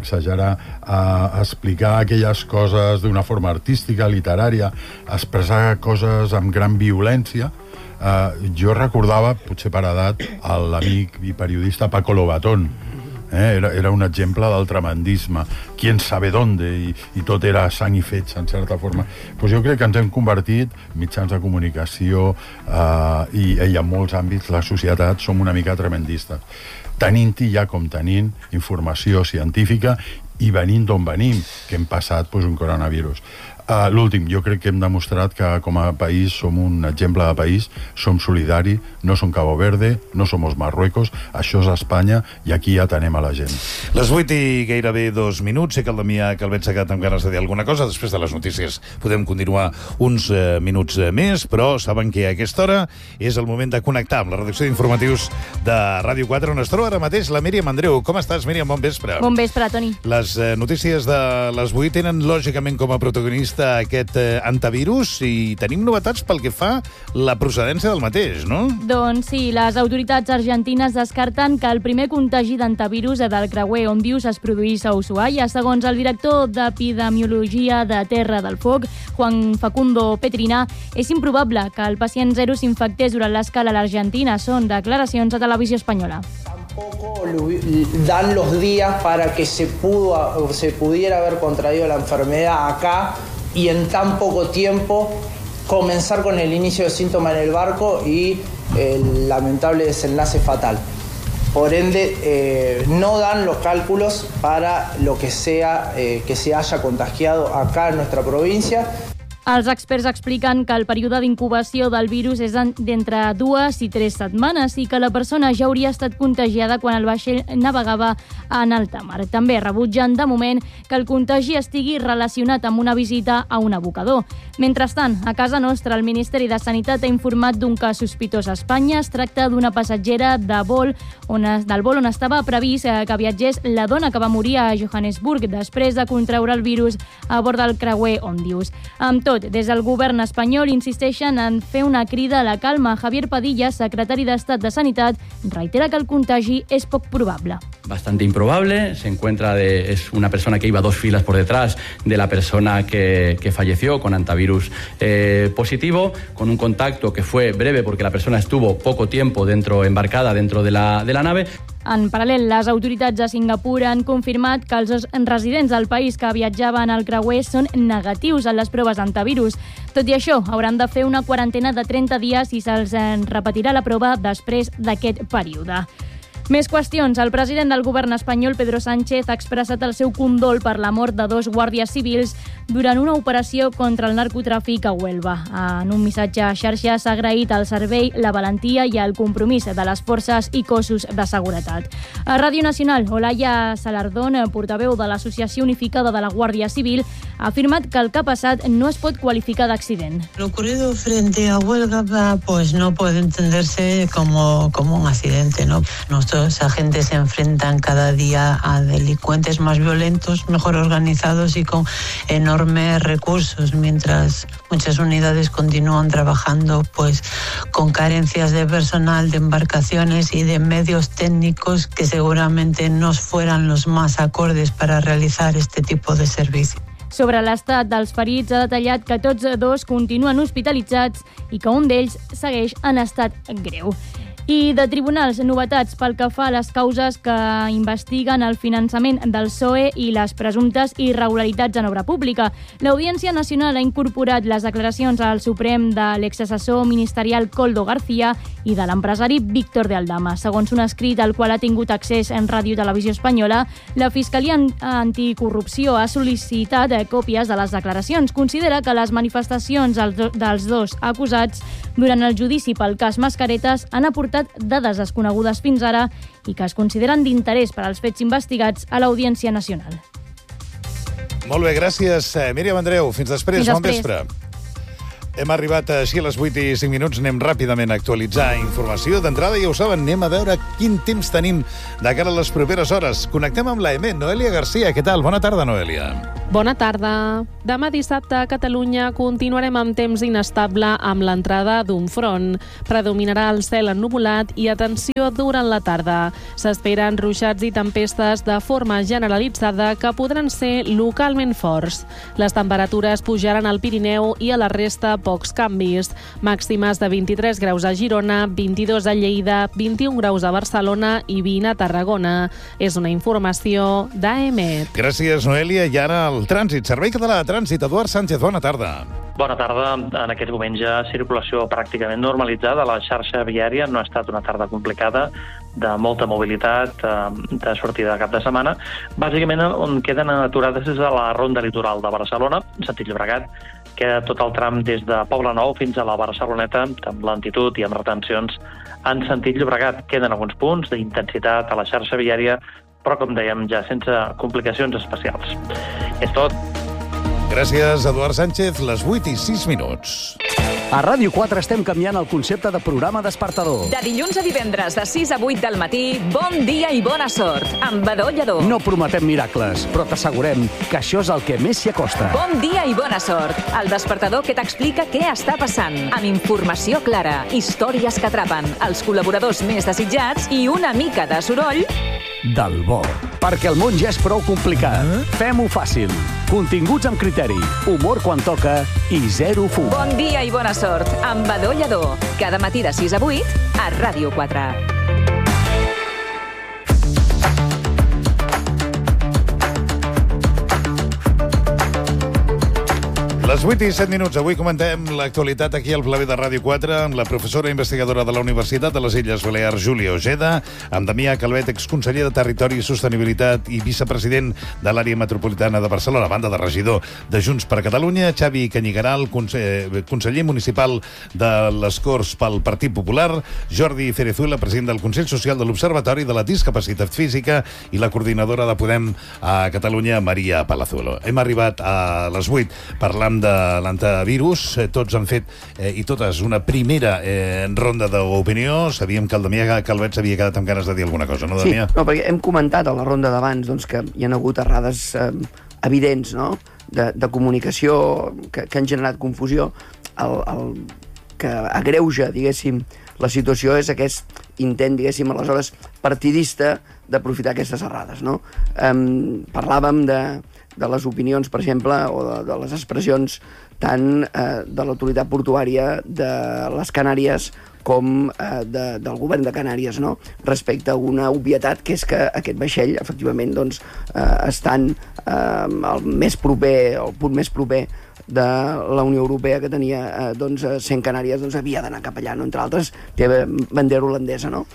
a explicar aquelles coses d'una forma artística, literària, a expressar coses amb gran violència. Jo recordava, potser per edat, l'amic i periodista Paco Lobatón. Era un exemple del tremendisme, quién sabe dónde, i tot era sang i fets, en certa forma. Pues jo crec que ens hem convertit, mitjans de comunicació i en molts àmbits, la societat, som una mica tremendistes. Tenint-hi ja com tenint informació científica i venint d'on venim, que hem passat un coronavirus. L'últim, jo crec que hem demostrat que com a país som un exemple de país, som solidaris, no som Cabo Verde, no som Marruecos, això és Espanya i aquí ja atenem a la gent. Les 8 i gairebé 2 minuts, sé que el Damià Calvet s'ha quedat amb ganes de dir alguna cosa, després de les notícies podem continuar uns minuts més, però saben que a aquesta hora és el moment de connectar amb la redacció d'informatius de Ràdio 4, on es troba ara mateix la Míriam Andreu. Com estàs, Míriam? Bon vespre. Bon vespre, Toni. Les notícies de les 8 tenen lògicament com a protagonista aquest antivirus i tenim novetats pel que fa la procedència del mateix, no? Doncs sí, les autoritats argentines descarten que el primer contagi d'antivirus del creuer Ondius es produís a Ushuaia. Segons el director d'Epidemiologia de Terra del Foc, Juan Facundo Petrina, és improbable que el pacient zero s'infectés durant l'escala a l'Argentina. Són declaracions a Televisió Espanyola. Tampoco dan los días para que se pudiera haber contraído la enfermedad acá y en tan poco tiempo comenzar con el inicio de síntomas en el barco y el lamentable desenlace fatal. Por ende, no dan los cálculos para lo que sea que se haya contagiado acá en nuestra provincia. Els experts expliquen que el període d'incubació del virus és d'entre 2 i 3 setmanes i que la persona ja hauria estat contagiada quan el vaixell navegava en alta mar. També rebutgen, de moment, que el contagi estigui relacionat amb una visita a un abocador. Mentrestant, a casa nostra, el Ministeri de Sanitat ha informat d'un cas sospitós a Espanya. Es tracta d'una passatgera del vol on estava previst que viatgés la dona que va morir a Johannesburg després de contraure el virus a bord del creuer Ondius. Amb tot, des del govern espanyol insisteixen en fer una crida a la calma. Javier Padilla, secretari d'Estat de Sanitat, reitera que el contagi és poc probable. Bastante improbable, es una persona que iba 2 filas por detrás de la persona que falleció con antivirus positivo, con un contacto que fue breve porque la persona estuvo poco tiempo embarcada dentro de la nave. En paral·lel, les autoritats de Singapur han confirmat que els residents del país que viatjaven al creuer són negatius en les proves d'antivirus. Tot i això, hauran de fer una quarantena de 30 dies i se'ls repetirà la prova després d'aquest període. Més qüestions. El president del govern espanyol, Pedro Sánchez, ha expressat el seu condol per la mort de 2 guàrdies civils durant una operació contra el narcotràfic a Huelva. En un missatge a xarxes s'ha agraït el servei, la valentia i el compromís de les forces i cossos de seguretat. A Ràdio Nacional, Olaya Salardón, portaveu de l'Associació Unificada de la Guàrdia Civil, ha afirmat que el que ha passat no es pot qualificar d'accident. Lo ocurrido frente a Huelva pues no puede entenderse como un accidente, ¿no? Nuestros agentes se enfrentan cada día a delincuentes más violentos, mejor organizados y con enorme enormes recursos, mientras muchas unidades continúan trabajando pues con carencias de personal, de embarcaciones y de medios técnicos que seguramente no fueran los más acordes para realizar este tipo de servicio. Sobre l'estat dels ferits, ha detallat que tots dos continuen hospitalitzats i que un d'ells segueix en estat greu. I de tribunals, novetats pel que fa a les causes que investiguen el finançament del PSOE i les presumptes irregularitats en obra pública. L'Audiència Nacional ha incorporat les declaracions al Suprem de l'exassessor ministerial Koldo García i de l'empresari Víctor de Aldama. Segons un escrit al qual ha tingut accés en Ràdio i Televisió Espanyola, la Fiscalia Anticorrupció ha sol·licitat còpies de les declaracions. Considera que les manifestacions dels dos acusats durant el judici pel cas Mascaretes han aportat dades desconegudes fins ara i que es consideren d'interès per als fets investigats a l'Audiència Nacional. Molt bé, gràcies, Míriam Andreu. Fins després, bon vespre. Hem arribat així a les 8:05. Anem ràpidament a actualitzar informació. D'entrada, ja ho saben, anem a veure quin temps tenim de cara a les properes hores. Connectem amb la EMET. Noelia Garcia, què tal? Bona tarda, Noelia. Bona tarda. Demà dissabte a Catalunya continuarem amb temps inestable amb l'entrada d'un front. Predominarà el cel ennuvolat i atenció durant la tarda. S'esperen ruixats i tempestes de forma generalitzada que podran ser localment forts. Les temperatures pujaran al Pirineu i a la resta pocs canvis. Màximes de 23 graus a Girona, 22 a Lleida, 21 graus a Barcelona i 20 a Tarragona. És una informació d'AEMET. Gràcies, Noelia. I ara el trànsit. Servei Català de Trànsit. Eduard Sánchez, bona tarda. Bona tarda. En aquests moments ja circulació pràcticament normalitzada. La xarxa viària no ha estat una tarda complicada, de molta mobilitat, de sortida de cap de setmana. Bàsicament, on queden aturades és a la ronda litoral de Barcelona, sentit Llobregat, queda tot el tram des de Poblenou fins a la Barceloneta, amb lentitud i amb retencions en sentit Llobregat. Queden alguns punts d'intensitat a la xarxa viària, però, com dèiem, ja sense complicacions especials. És tot. Gràcies, Eduard Sánchez. Les 8:06. A Ràdio 4 estem canviant el concepte de programa despertador. De dilluns a divendres, de 6 a 8 del matí, bon dia i bona sort, amb Badó Lledó. No prometem miracles, però t'assegurem que això és el que més s'hi acosta. Bon dia i bona sort, el despertador que t'explica què està passant, amb informació clara, històries que atrapen, els col·laboradors més desitjats i una mica de soroll del bo. Perquè el món ja és prou complicat. Fem-ho fàcil. Continguts amb criteri, humor quan toca i zero fum. Bon dia i bona sort, amb Badó Lledó. Cada matí de 6 a 8 a Ràdio 4. Les 8:07. Avui comentem l'actualitat aquí al Plaer de Ràdio 4 amb la professora investigadora de la Universitat de les Illes Balears, Júlia Ojeda, amb Damià Calvet, exconseller de Territori i Sostenibilitat i vicepresident de l'àrea metropolitana de Barcelona, a banda de regidor de Junts per Catalunya, Xavi Canyigaral, conseller municipal de les Corts pel Partit Popular, Jordi Cerezuela, president del Consell Social de l'Observatori de la Discapacitat Física, i la coordinadora de Podem a Catalunya, Maria Palazuelo. Hem arribat a les 8 parlant de l'antivirus. Tots han fet, i totes, una primera ronda d'opinió. Sabíem que el Damià Calvet s'havia quedat amb ganes de dir alguna cosa, no, Damià? Sí, no, perquè hem comentat a la ronda d'abans doncs, que hi ha hagut errades evidents, no?, de comunicació que han generat confusió. El que agreuja, diguéssim, la situació és aquest intent, diguéssim, aleshores partidista d'aprofitar aquestes errades, no? Parlàvem de les opinions, per exemple, o de les expressions tant de l'autoritat portuària de les Canàries com del govern de Canàries, no?, respecte a una obvietat, que és que aquest vaixell, efectivament, doncs, estant el punt més proper de la Unió Europea, que tenia 100 Canàries, doncs havia d'anar cap allà, no? Entre altres, té bandera holandesa, no?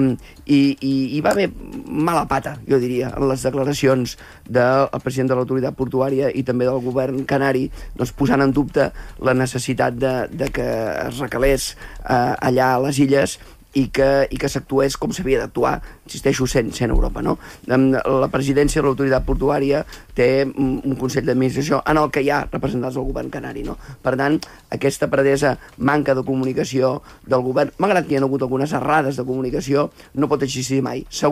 I va haver mala pata, jo diria, en les declaracions del president de l'autoritat portuària i també del govern canari, doncs, posant en dubte la necessitat de que es recalés allà a les illes i que s'actués com s'havia d'actuar, insisteixo, sent Europa, no? La presidència de l'autoritat portuària té un consell d'administració en el que hi ha representants del govern canari, no? Per tant, aquesta pretesa manca de comunicació del govern, malgrat que hi ha hagut algunes errades de comunicació, no pot existir mai. Segur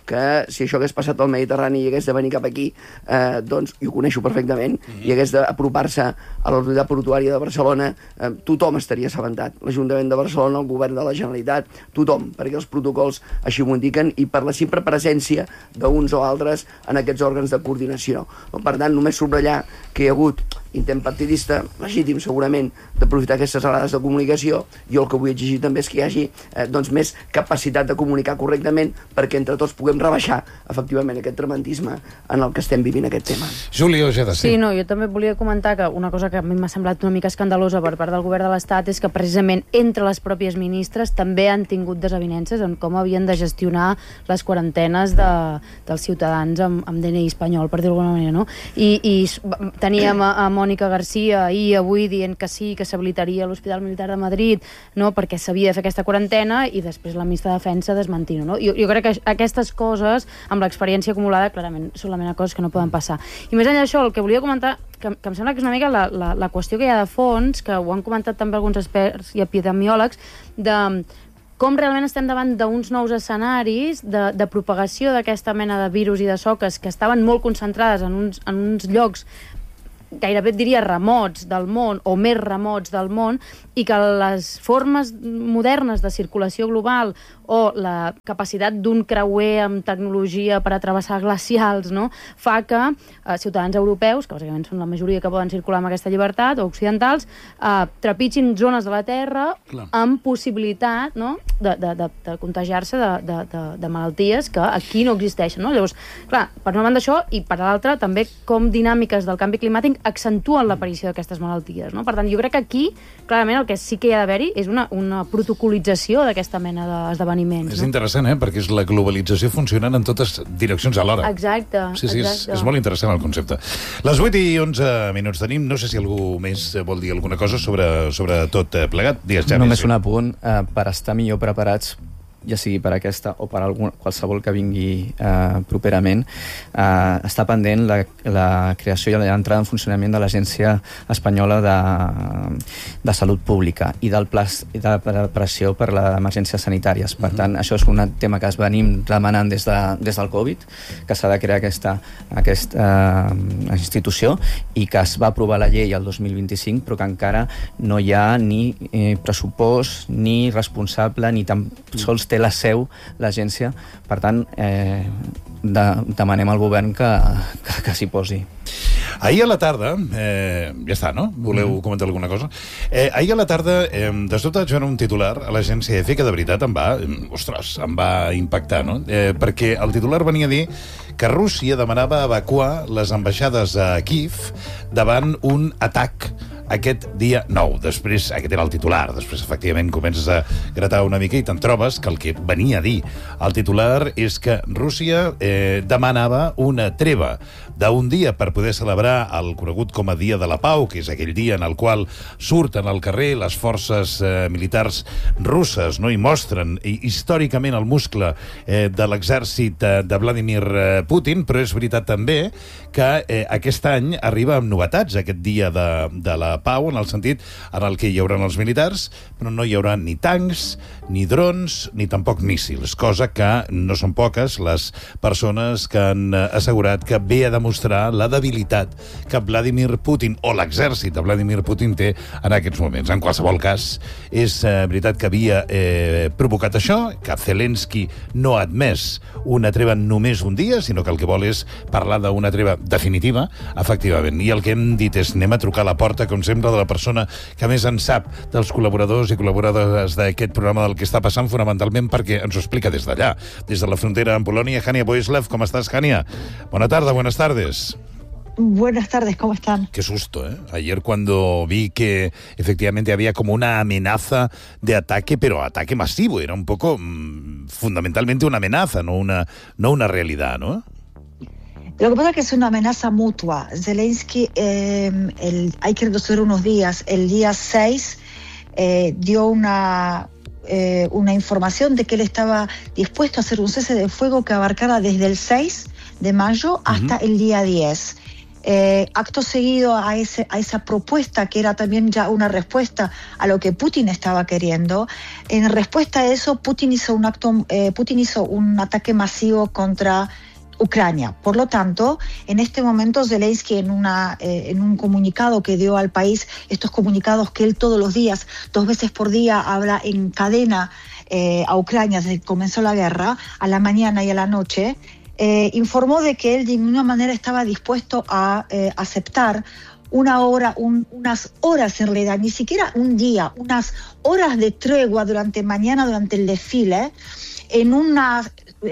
que si això hagués passat al Mediterrani i hagués de venir cap aquí, doncs, i ho coneixo perfectament, i hagués d'apropar-se a l'autoritat portuària de Barcelona, tothom estaria assabentat. L'Ajuntament de Barcelona, el govern de la Generalitat, tothom, perquè els protocols així ho indiquen, i per la simple presència d'uns o altres en aquests òrgans de coordinació. Per tant, només subratllar que hi ha hagut intent partidista, legítim segurament, d'aprofitar aquestes errades de comunicació. Jo el que vull exigir també és que hi hagi més capacitat de comunicar correctament perquè entre tots puguem rebaixar efectivament aquest tremendisme en el que estem vivint aquest tema. Júlia Ojeda, sí. Sí, no, jo també volia comentar que una cosa que a mi m'ha semblat una mica escandalosa per part del govern de l'Estat és que precisament entre les pròpies ministres també han tingut desavinences en com havien de gestionar les quarantenes dels ciutadans amb DNI espanyol, per dir-ho d'alguna manera, no? I teníem a Mònica Garcia ahir avui dient que sí, que s'habilitaria l'Hospital Militar de Madrid, no, perquè s'havia de fer aquesta quarantena, i després la ministra de Defensa desmentint-ho, no? Jo crec que aquestes coses, amb l'experiència acumulada, clarament són la mena de coses que no poden passar. I més enllà d'això, el que volia comentar, que em sembla que és una mica la qüestió que hi ha de fons, que ho han comentat també alguns experts i epidemiòlegs, de com realment estem davant d'uns nous escenaris de propagació d'aquesta mena de virus i de soques que estaven molt concentrades en uns llocs gairebé et diria remots del món o més remots del món, i que les formes modernes de circulació global o la capacitat d'un creuer amb tecnologia per a travessar glacials, no, fa que ciutadans europeus, que bàsicament són la majoria que poden circular amb aquesta llibertat, o occidentals, trepitgin zones de la Terra amb possibilitat, no, de contagiar-se de malalties que aquí no existeixen, no? Llavors, clar, per una banda això, i per l'altra també com dinàmiques del canvi climàtic accentuen l'aparició d'aquestes malalties, no? Per tant, jo crec que aquí, clarament, el que sí que hi ha d'haver-hi és una protocolització d'aquesta mena d'esdeveniments. És interessant, perquè és la globalització funcionant en totes direccions alhora. Exacte. Sí, és molt interessant el concepte. Les 8:11 minuts tenim. No sé si algú més vol dir alguna cosa sobre tot plegat. Digues, Xavi. Només un apunt, per estar millor preparats, ja sigui per aquesta o per qualsevol que vingui properament, està pendent la creació i l'entrada en funcionament de l'Agència Espanyola de Salut Pública i del Pla de Preparació per les Emergències Sanitàries. Per tant, això és un tema que es venim demanant des del Covid, que s'ha de crear aquesta institució, i que es va aprovar la llei el 2025, però que encara no hi ha ni pressupost, ni responsable, ni tan sols té la seu l'agència. Per tant, demanem al govern que s'hi posi. Ahir a la tarda, ja està, no? Voleu comentar alguna cosa? Ahir a la tarda, de sobte vaig veure un titular a l'agència EFE que de veritat em va impactar, no? Perquè el titular venia a dir que Rússia demanava evacuar les ambaixades a Kíev davant un atac aquest dia 9. Després, aquest era el titular. Després, efectivament, comences a gratar una mica i te'n trobes que el que venia a dir el titular és que Rússia demanava una treva d'un dia per poder celebrar el conegut com a Dia de la Pau, que és aquell dia en el qual surten al carrer les forces militars russes, no? I mostren històricament el muscle de l'exèrcit de Vladimir Putin, però és veritat també que aquest any arriba amb novetats aquest Dia de la Pau, en el sentit en el que hi haurà els militars, però no hi haurà ni tancs, ni drons, ni tampoc míssils, cosa que no són poques les persones que han assegurat que ve a demostrar la debilitat que Vladimir Putin o l'exèrcit de Vladimir Putin té en aquests moments. En qualsevol cas, és veritat que havia provocat això, que Zelensky no ha admès una treva només un dia, sinó que el que vol és parlar d'una treva definitiva, efectivament. I el que hem dit és anem a trucar a la porta, com sempre, de la persona que més en sap dels col·laboradors i col·laboradores d'aquest programa del que està passant, fonamentalment perquè ens ho explica des d'allà, des de la frontera amb Polònia. Hania Boislav, ¿cómo estás, Hania? Buenas tardes. Buenas tardes, ¿cómo están? Qué susto, ¿eh? Ayer cuando vi que efectivamente había como una amenaza de ataque, pero ataque masivo, era un poco fundamentalmente una amenaza, no una realidad, ¿no? Lo que pasa es que es una amenaza mutua. Zelensky, hay que reducir unos días, el día 6 dio una información de que él estaba dispuesto a hacer un cese de fuego que abarcara desde el 6 de mayo hasta el día 10. acto seguido a esa propuesta, que era también ya una respuesta a lo que Putin estaba queriendo, en respuesta a eso Putin hizo un ataque masivo contra Ucrania. Por lo tanto, en este momento Zelensky en un comunicado que dio al país, estos comunicados que él todos los días, 2 veces por día, habla en cadena a Ucrania desde que comenzó la guerra, a la mañana y a la noche, informó de que él de ninguna manera estaba dispuesto a aceptar unas horas en realidad, ni siquiera un día, unas horas de tregua durante el desfile en una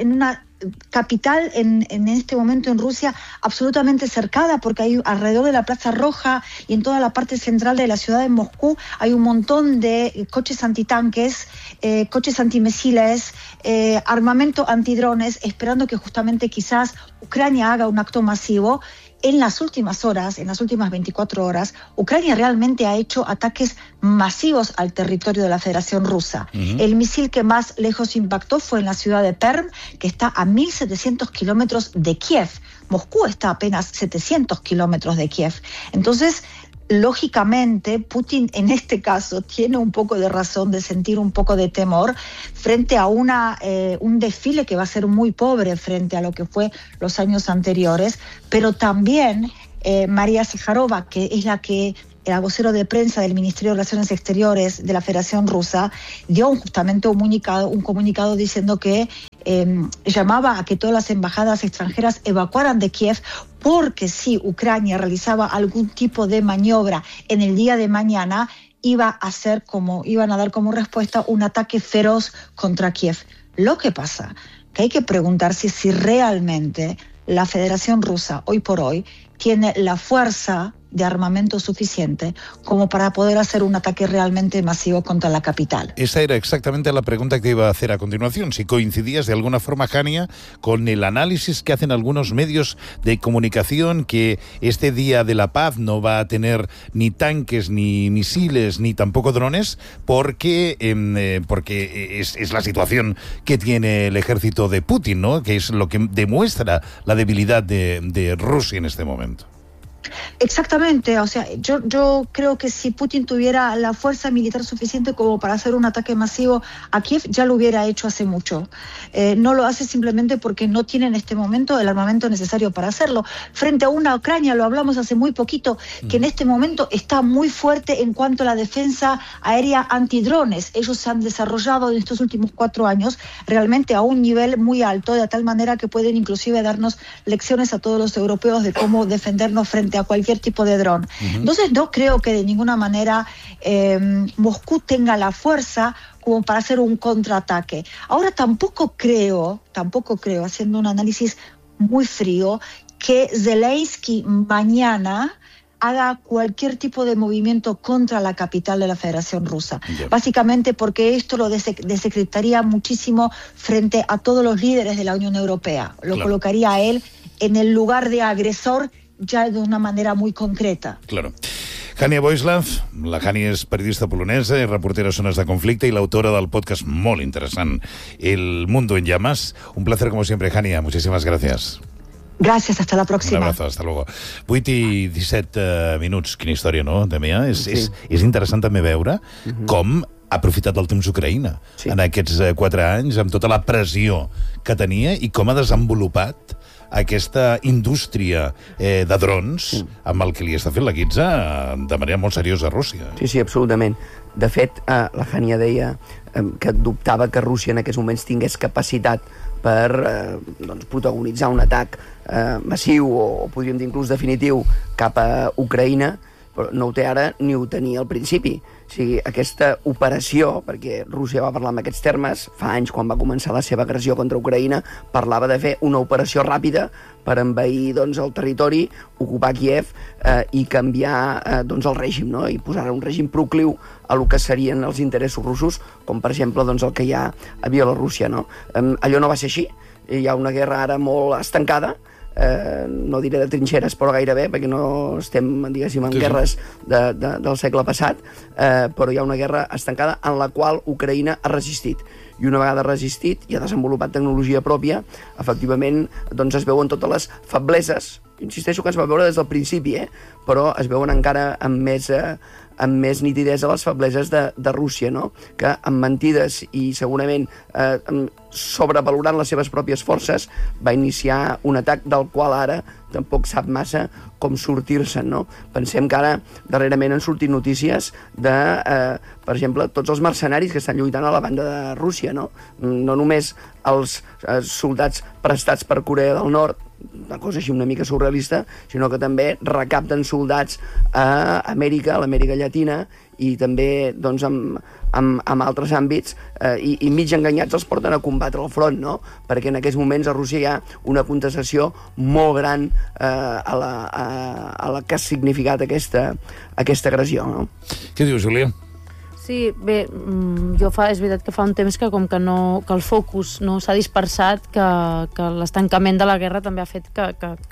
capital en este momento en Rusia absolutamente cercada, porque hay alrededor de la Plaza Roja y en toda la parte central de la ciudad de Moscú hay un montón de coches antitanques, coches antimisiles, armamento antidrones, esperando que justamente quizás Ucrania haga un acto masivo. En las últimas horas, en las últimas 24 horas, Ucrania realmente ha hecho ataques masivos al territorio de la Federación Rusa. El misil que más lejos impactó fue en la ciudad de Perm, que está a 1.700 kilómetros de Kiev. Moscú está a apenas 700 kilómetros de Kiev. Entonces, lógicamente, Putin en este caso tiene un poco de razón de sentir un poco de temor frente a un desfile que va a ser muy pobre frente a lo que fue los años anteriores, pero también María Zakharova, que es la vocero de prensa del Ministerio de Relaciones Exteriores de la Federación Rusa, dio justamente un comunicado diciendo que llamaba a que todas las embajadas extranjeras evacuaran de Kiev, porque si Ucrania realizaba algún tipo de maniobra en el día de mañana, iban a dar como respuesta un ataque feroz contra Kiev. Lo que pasa que hay que preguntarse si realmente la Federación Rusa hoy por hoy tiene la fuerza de armamento suficiente como para poder hacer un ataque realmente masivo contra la capital. Esa era exactamente la pregunta que te iba a hacer a continuación. Si coincidías de alguna forma, Jania, con el análisis que hacen algunos medios de comunicación, que este Día de la Paz no va a tener ni tanques, ni misiles, ni tampoco drones, porque es la situación que tiene el ejército de Putin, ¿no? Que es lo que demuestra la debilidad de Rusia en este momento. Exactamente, o sea, yo creo que si Putin tuviera la fuerza militar suficiente como para hacer un ataque masivo a Kiev, ya lo hubiera hecho hace mucho. No lo hace simplemente porque no tiene en este momento el armamento necesario para hacerlo. Frente a una Ucrania, lo hablamos hace muy poquito, que en este momento está muy fuerte en cuanto a la defensa aérea antidrones. Ellos se han desarrollado en estos últimos 4 años realmente a un nivel muy alto, de tal manera que pueden inclusive darnos lecciones a todos los europeos de cómo defendernos frente a cualquier tipo de dron. Entonces no creo que de ninguna manera Moscú tenga la fuerza como para hacer un contraataque. Ahora tampoco creo, haciendo un análisis muy frío, que Zelensky mañana haga cualquier tipo de movimiento contra la capital de la Federación Rusa. Básicamente porque esto lo desacreditaría muchísimo frente a todos los líderes de la Unión Europea. Lo colocaría a él en el lugar de agresor ya de una manera muy concreta. Claro. Jania Boislav, la Jania és periodista polonesa i reportera a Zones de Conflicte i l'autora del podcast molt interessant El Mundo en Llamas. Un placer como siempre, Jania. Muchísimas gracias. Gracias, hasta la próxima. Un abrazo, hasta luego. 8 i 17 minuts, quina història, no, Damià? És interessant també veure com ha aprofitat el temps Ucraïna en aquests 4 anys, amb tota la pressió que tenia i com ha desenvolupat aquesta indústria de drons amb el que li està fent la guitza de manera molt seriosa a Rússia. Sí, absolutament. De fet, la Jania deia que dubtava que Rússia en aquests moments tingués capacitat per protagonitzar un atac massiu o podríem dir inclús definitiu cap a Ucraïna, però no ho té ara ni ho tenia al principi. O sigui, aquesta operació, perquè Rússia va parlar en aquests termes, fa anys quan va començar la seva agressió contra Ucraïna, parlava de fer una operació ràpida per envair el territori, ocupar Kiev i canviar el règim, no? I posar un règim procliu a el que serien els interessos russos, com per exemple el que hi ha a Bielorússia, no? Allò no va ser així, hi ha una guerra ara molt estancada, no diré de trinxeres, però gairebé, perquè no estem, diguéssim, en guerres del segle passat, però hi ha una guerra estancada en la qual Ucraïna ha resistit. i una vegada resistit i ha desenvolupat tecnologia pròpia, efectivament doncs es veuen totes les febleses, insisteixo que es va veure des del principi, però es veuen encara amb més nitidesa les febleses de Rússia, no? Que amb mentides i segurament sobrevalorant les seves pròpies forces va iniciar un atac del qual ara tampoc sap massa com sortir-se'n, no? Pensem que ara darrerament han sortit notícies de, per exemple, tots els mercenaris que estan lluitant a la banda de Rússia, no? No només els soldats prestats per Corea del Nord, una cosa així una mica surrealista, sinó que també recapten soldats a Amèrica, a l'Amèrica Llatina, i també doncs, amb altres àmbits, i mig enganyats els porten a combatre al front, no? Perquè en aquests moments a Rússia hi ha una contestació molt gran a la que ha significat aquesta agressió, no? Què dius, Júlia? Sí, bé, és veritat que fa un temps que com que el focus no s'ha dispersat, que l'estancament de la guerra també ha fet que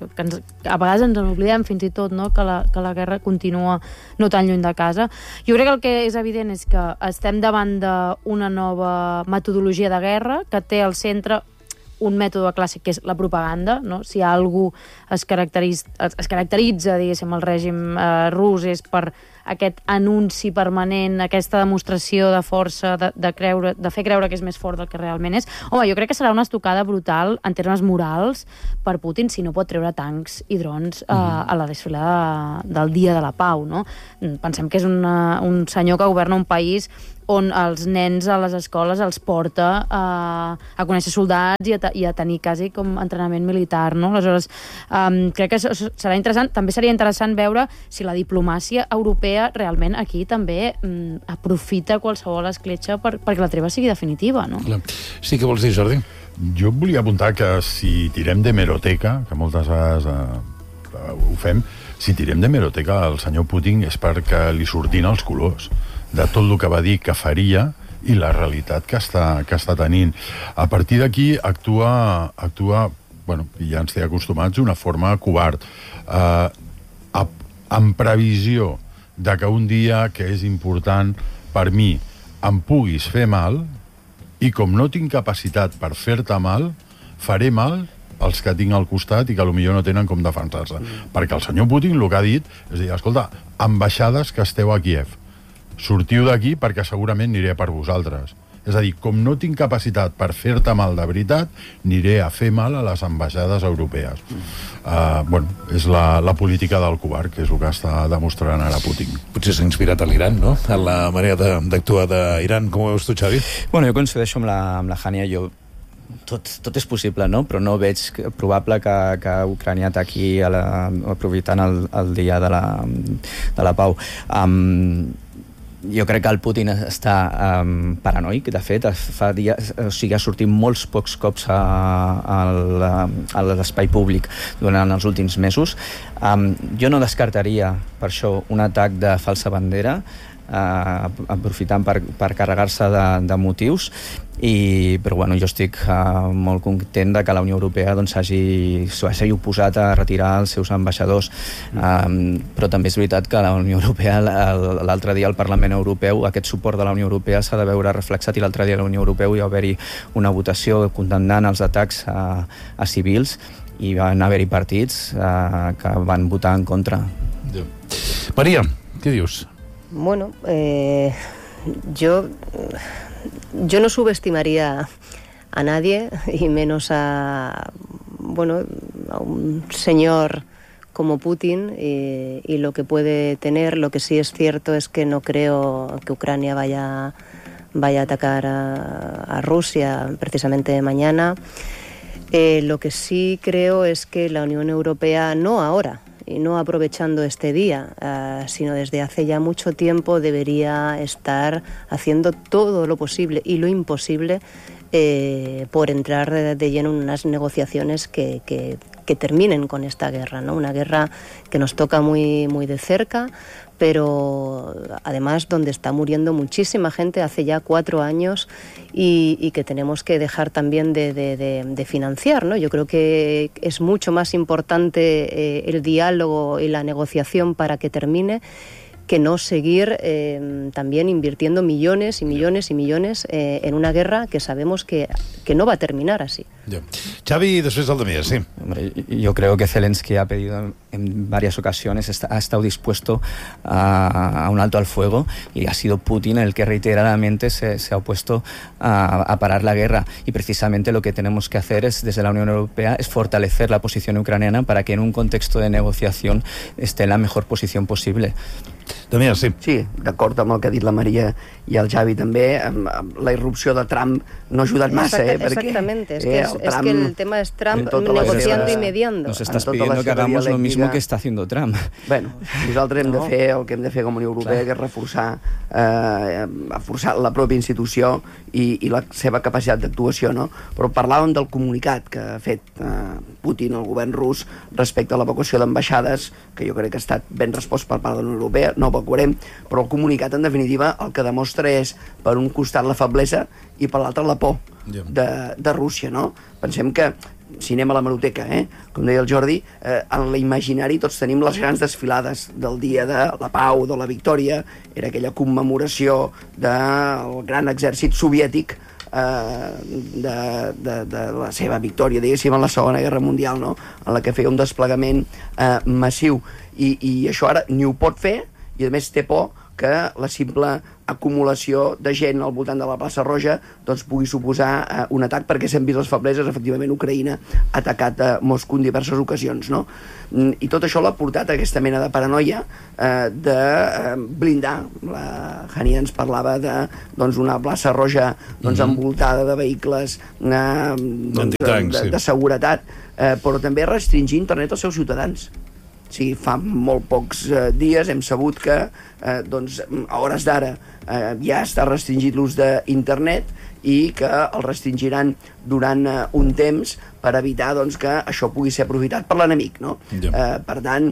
a vegades ens n'oblidem fins i tot, no? que la guerra continua no tan lluny de casa. Jo crec que el que és evident és que estem davant d'una nova metodologia de guerra que té al centre un mètode clàssic que és la propaganda, no? Si algú es caracteritza, diguéssim, el règim rus és per aquest anunci permanent, aquesta demostració de força, de fer creure que és més fort del que realment és. Home, jo crec que serà una estocada brutal en termes morals per Putin si no pot treure tancs i drons a la desfilada del Dia de la Pau, no? Pensem que és un senyor que governa un país on els nens a les escoles els porta a conèixer soldats i a tenir quasi com entrenament militar, no? Aleshores, crec que serà interessant. També seria interessant veure si la diplomàcia europea realment aquí també aprofita qualsevol escletxa perquè la treva sigui definitiva, no? Sí, què vols dir, Jordi? Jo volia apuntar que si tirem d'hemeroteca, que moltes vegades ho fem, si tirem d'hemeroteca al senyor Putin és perquè li sortin els colors de tot el que va dir que faria i la realitat que està tenint. A partir d'aquí actua, bueno, i ja ens té acostumats, d'una forma covard. En previsió de que un dia que és important per mi em puguis fer mal, i com no tinc capacitat per fer-te mal, faré mal els que tinc al costat i que potser no tenen com defensar-se. Perquè el senyor Putin el que ha dit és dir, escolta, ambaixades que esteu a Kíev, sortiu d'aquí perquè segurament aniré per vosaltres. És a dir, com no tinc capacitat per fer-te mal de veritat, aniré a fer mal a les ambaixades europees. Bueno, és la política del covard, que és el que està demostrant ara Putin. Potser s'ha inspirat a l'Iran, no? En la manera d'actuar d'Iran. Com ho veus tu, Xavi? Bueno, jo coincideixo amb la Hania. Tot és possible, no? Però no veig probable que Ucrània ataqui aprofitant el dia de la pau. Jo crec que el Putin està paranoic, de fet, ha sortit molts pocs cops a l'espai públic durant els últims mesos. Jo no descartaria, per això, un atac de falsa bandera, aprofitant per carregar-se de motius, però bueno, jo estic molt content de que la Unió Europea s'hagi oposat a retirar els seus ambaixadors, però també és veritat que la Unió Europea, l'altre dia al Parlament Europeu, aquest suport de la Unió Europea s'ha de veure reflexat, i l'altre dia a la Unió Europea hi va haver-hi una votació condemnant els atacs a civils, i van haver-hi partits que van votar en contra. Maria, què dius? Bueno, yo no subestimaría a nadie, y menos a un señor como Putin y lo que puede tener. Lo que sí es cierto es que no creo que Ucrania vaya a atacar a Rusia precisamente mañana. Lo que sí creo es que la Unión Europea, no ahora, y no aprovechando este día, sino desde hace ya mucho tiempo, debería estar haciendo todo lo posible y lo imposible por entrar de lleno en unas negociaciones que terminen con esta guerra, ¿no? Una guerra que nos toca muy, muy de cerca, pero además donde está muriendo muchísima gente hace ya 4 años y que tenemos que dejar también de financiar, ¿no? Yo creo que es mucho más importante el diálogo y la negociación para que termine que no seguir también invirtiendo millones y millones y millones en una guerra que sabemos que no va a terminar así. Xavi, después del Damià, sí. Hombre, yo creo que Zelensky ha pedido en varias ocasiones, ha estado dispuesto a un alto al fuego, y ha sido Putin el que reiteradamente se ha opuesto a parar la guerra, y precisamente lo que tenemos que hacer desde la Unión Europea es fortalecer la posición ucraniana para que en un contexto de negociación esté en la mejor posición posible. Damià, sí. Sí, d'acord amb el que ha dit la Maria i el Xavi també, amb la irrupció de Trump no ha ajudat massa, Exactamente, es que el tema es Trump negociando y mediando. Nos estás pidiendo que hagamos lo mismo que está haciendo Trump. Bueno, nosaltres hem de fer el que hem de fer com a Unió Europea, que és reforçar la pròpia institució i la seva capacitat d'actuació, no? Però parlàvem del comunicat que ha fet Putin, el govern rus, respecte a l'evacuació d'ambaixades, que jo crec que ha estat ben respost per part de la Unió Europea, no evacuarem, però el comunicat, en definitiva, el que demostra és, per un costat, la feblesa i per l'altre, la por de Rússia, no? Pensem que, si anem a l'hemeroteca, com deia el Jordi, en l'imaginari tots tenim les grans desfilades del dia de la pau, de la victòria, era aquella commemoració del gran exèrcit soviètic de la seva victòria, diguéssim, en la Segona Guerra Mundial, no? En la que feia un desplegament massiu, i això ara ni ho pot fer, i a més té por que la simple acumulació de gent al voltant de la plaça Roja doncs pugui suposar un atac, perquè s'han vist les febleses. Efectivament, Ucraïna ha atacat Moscou en diverses ocasions, no? I tot això l'ha portat a aquesta mena de paranoia de blindar. La Hania ens parlava d'una plaça Roja envoltada de vehicles de seguretat, però també restringir internet als seus ciutadans. Sí, fa molt pocs dies hem sabut que a hores d'ara ja està restringit l'ús d'internet i que el restringiran durant un temps per evitar que això pugui ser aprofitat per l'enemic, no? Per tant,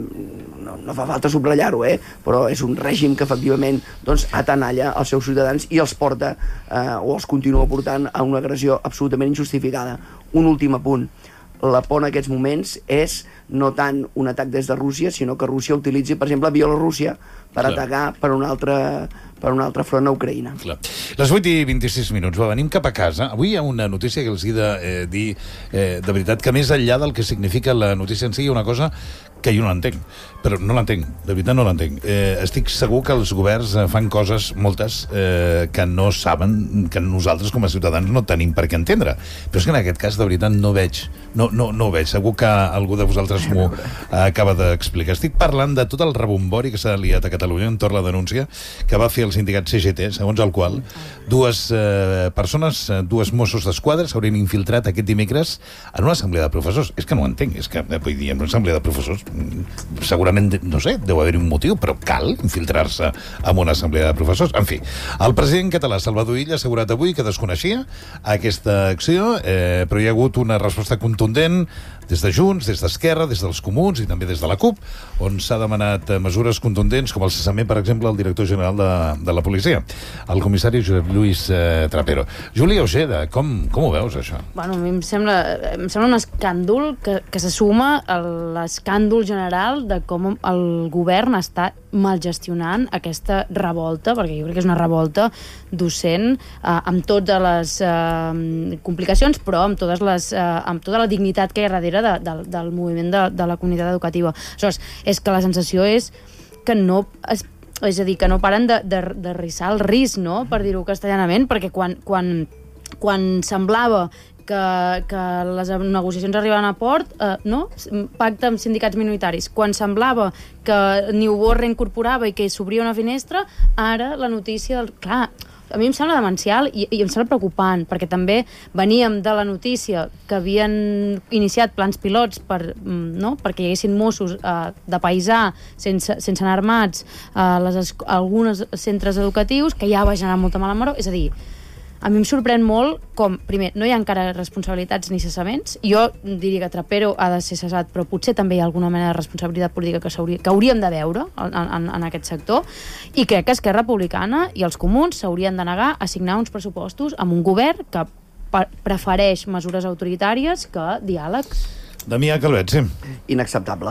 no fa falta subratllar-ho, però és un règim que efectivament atenalla els seus ciutadans i els porta o els continua portant a una agressió absolutament injustificada. Un últim apunt. La por en aquests moments és no tant un atac des de Rússia, sinó que Rússia utilitzi, per exemple, Bielorússia per atacar per un altre front a Ucraïna. Les 8:26. Venim cap a casa. Avui hi ha una notícia que els he de dir de veritat, que més enllà del que significa la notícia en si, hi ha una cosa que jo no l'entenc, però no l'entenc, de veritat no l'entenc. Estic segur que els governs fan coses, moltes, que no saben, que nosaltres com a ciutadans no tenim per què entendre. Però és que en aquest cas, de veritat, no veig. No ho veig. Segur que algú de vosaltres m'ho acaba d'explicar. Estic parlant de tot el rebombori que s'ha liat a Catalunya entorn la denúncia que va fer el sindicat CGT, segons el qual dues persones, dues Mossos d'Esquadra, s'haurien infiltrat aquest dimecres en una assemblea de professors. És que no ho entenc. És que, vull dir, en una assemblea de professors segurament, no sé, deu haver-hi un motiu, però cal infiltrar-se en una assemblea de professors. En fi, el president català Salvador Illa ha assegurat avui que desconeixia aquesta acció, però hi ha hagut una resposta contundent des de Junts, des d'Esquerra, des dels Comuns i també des de la CUP, on s'ha demanat mesures contundents com el cessament, per exemple, al director general de la policia, el comissari Josep Lluís Trapero. Júlia Ojeda, com ho veus, això? Bueno, a mi em sembla un escàndol que se suma a l'escàndol general de com el govern està malgestionant aquesta revolta, perquè jo crec que és una revolta docent, amb totes les complicacions, però amb tota la dignitat que hi ha darrere del moviment de la comunitat educativa. Aleshores, és que la sensació és que no paren de rissar el risc, no?, per dir-ho castellanament, perquè quan semblava que les negociacions arribaven a port, pacte amb sindicats minoritaris. Quan semblava que Niubó reincorporava i que s'obria una finestra, ara la notícia Clar, a mi em sembla demencial i em sembla preocupant, perquè també veníem de la notícia que havien iniciat plans pilots perquè hi haguessin Mossos de paisà sense anar armats a alguns centres educatius, que ja va generar molta mala maror. És a dir, a mi em sorprèn molt com, primer, no hi ha encara responsabilitats ni cessaments. Jo diria que Trapero ha de ser cessat, però potser també hi ha alguna mena de responsabilitat política que hauríem de veure en aquest sector, i crec que Esquerra Republicana i els Comuns s'haurien de negar a signar uns pressupostos amb un govern que prefereix mesures autoritàries que diàlegs. Damià Calvet, sí. Inacceptable.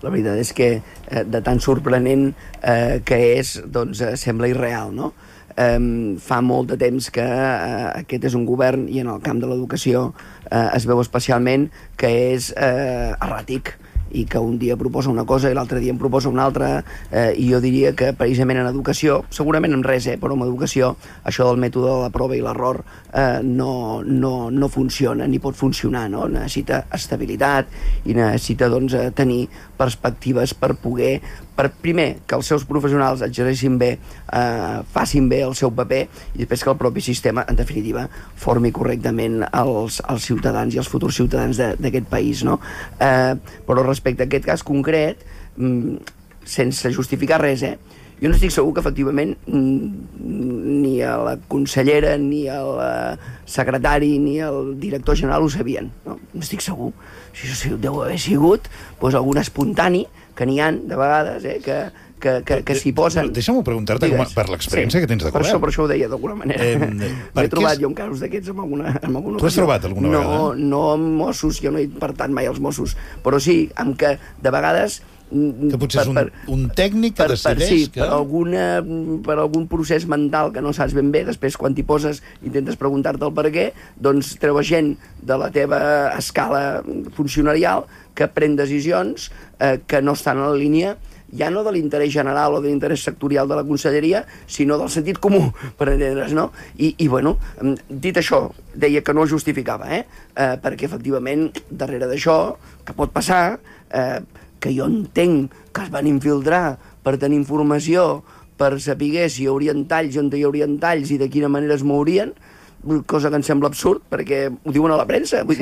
la veritat és que de tan sorprenent que és, doncs sembla irreal, no? Fa molt de temps que aquest és un govern, i en el camp de l'educació es veu especialment, que és erràtic, i que un dia proposa una cosa i l'altre dia en proposa una altra, i jo diria que precisament en educació, segurament en res, però en educació, això del mètode de la prova i l'error no funciona, ni pot funcionar, no? Necessita estabilitat i necessita, doncs, tenir perspectives per poder, primer, que els seus professionals exerceixin bé, facin bé el seu paper, i després que el propi sistema, en definitiva, formi correctament els ciutadans i els futurs ciutadans d'aquest país, no? Però respecte a aquest cas concret, sense justificar res, jo no estic segur que efectivament ni a la consellera, ni al secretari, ni al director general ho sabien, no estic segur. Això deu haver sigut algun espontani, que n'hi ha de vegades, que s'hi posen... Deixa'm-ho preguntar-te per l'experiència que tens de govern. Per això ho deia d'alguna manera. M'he trobat jo en casos d'aquests amb alguna ocasió. Tu has trobat alguna vegada? No amb Mossos, jo no he partat mai als Mossos, però sí, amb que de vegades... Que potser és un tècnic que decideix que... per algun procés mental que no saps ben bé, després quan t'hi poses intentes preguntar-te el per què, doncs treus gent de la teva escala funcionarial que pren decisions que no estan en la línia ja no de l'interès general o de l'interès sectorial de la conselleria, sinó del sentit comú, per entendre's, no? I bueno, dit això, deia que no justificava, perquè efectivament darrere d'això, que pot passar, que jo entenc que es van infiltrar per tenir informació, per saber si hi haurien talls, on hi haurien talls i de quina manera es mourien, cosa que em sembla absurd, perquè ho diuen a la premsa. Vull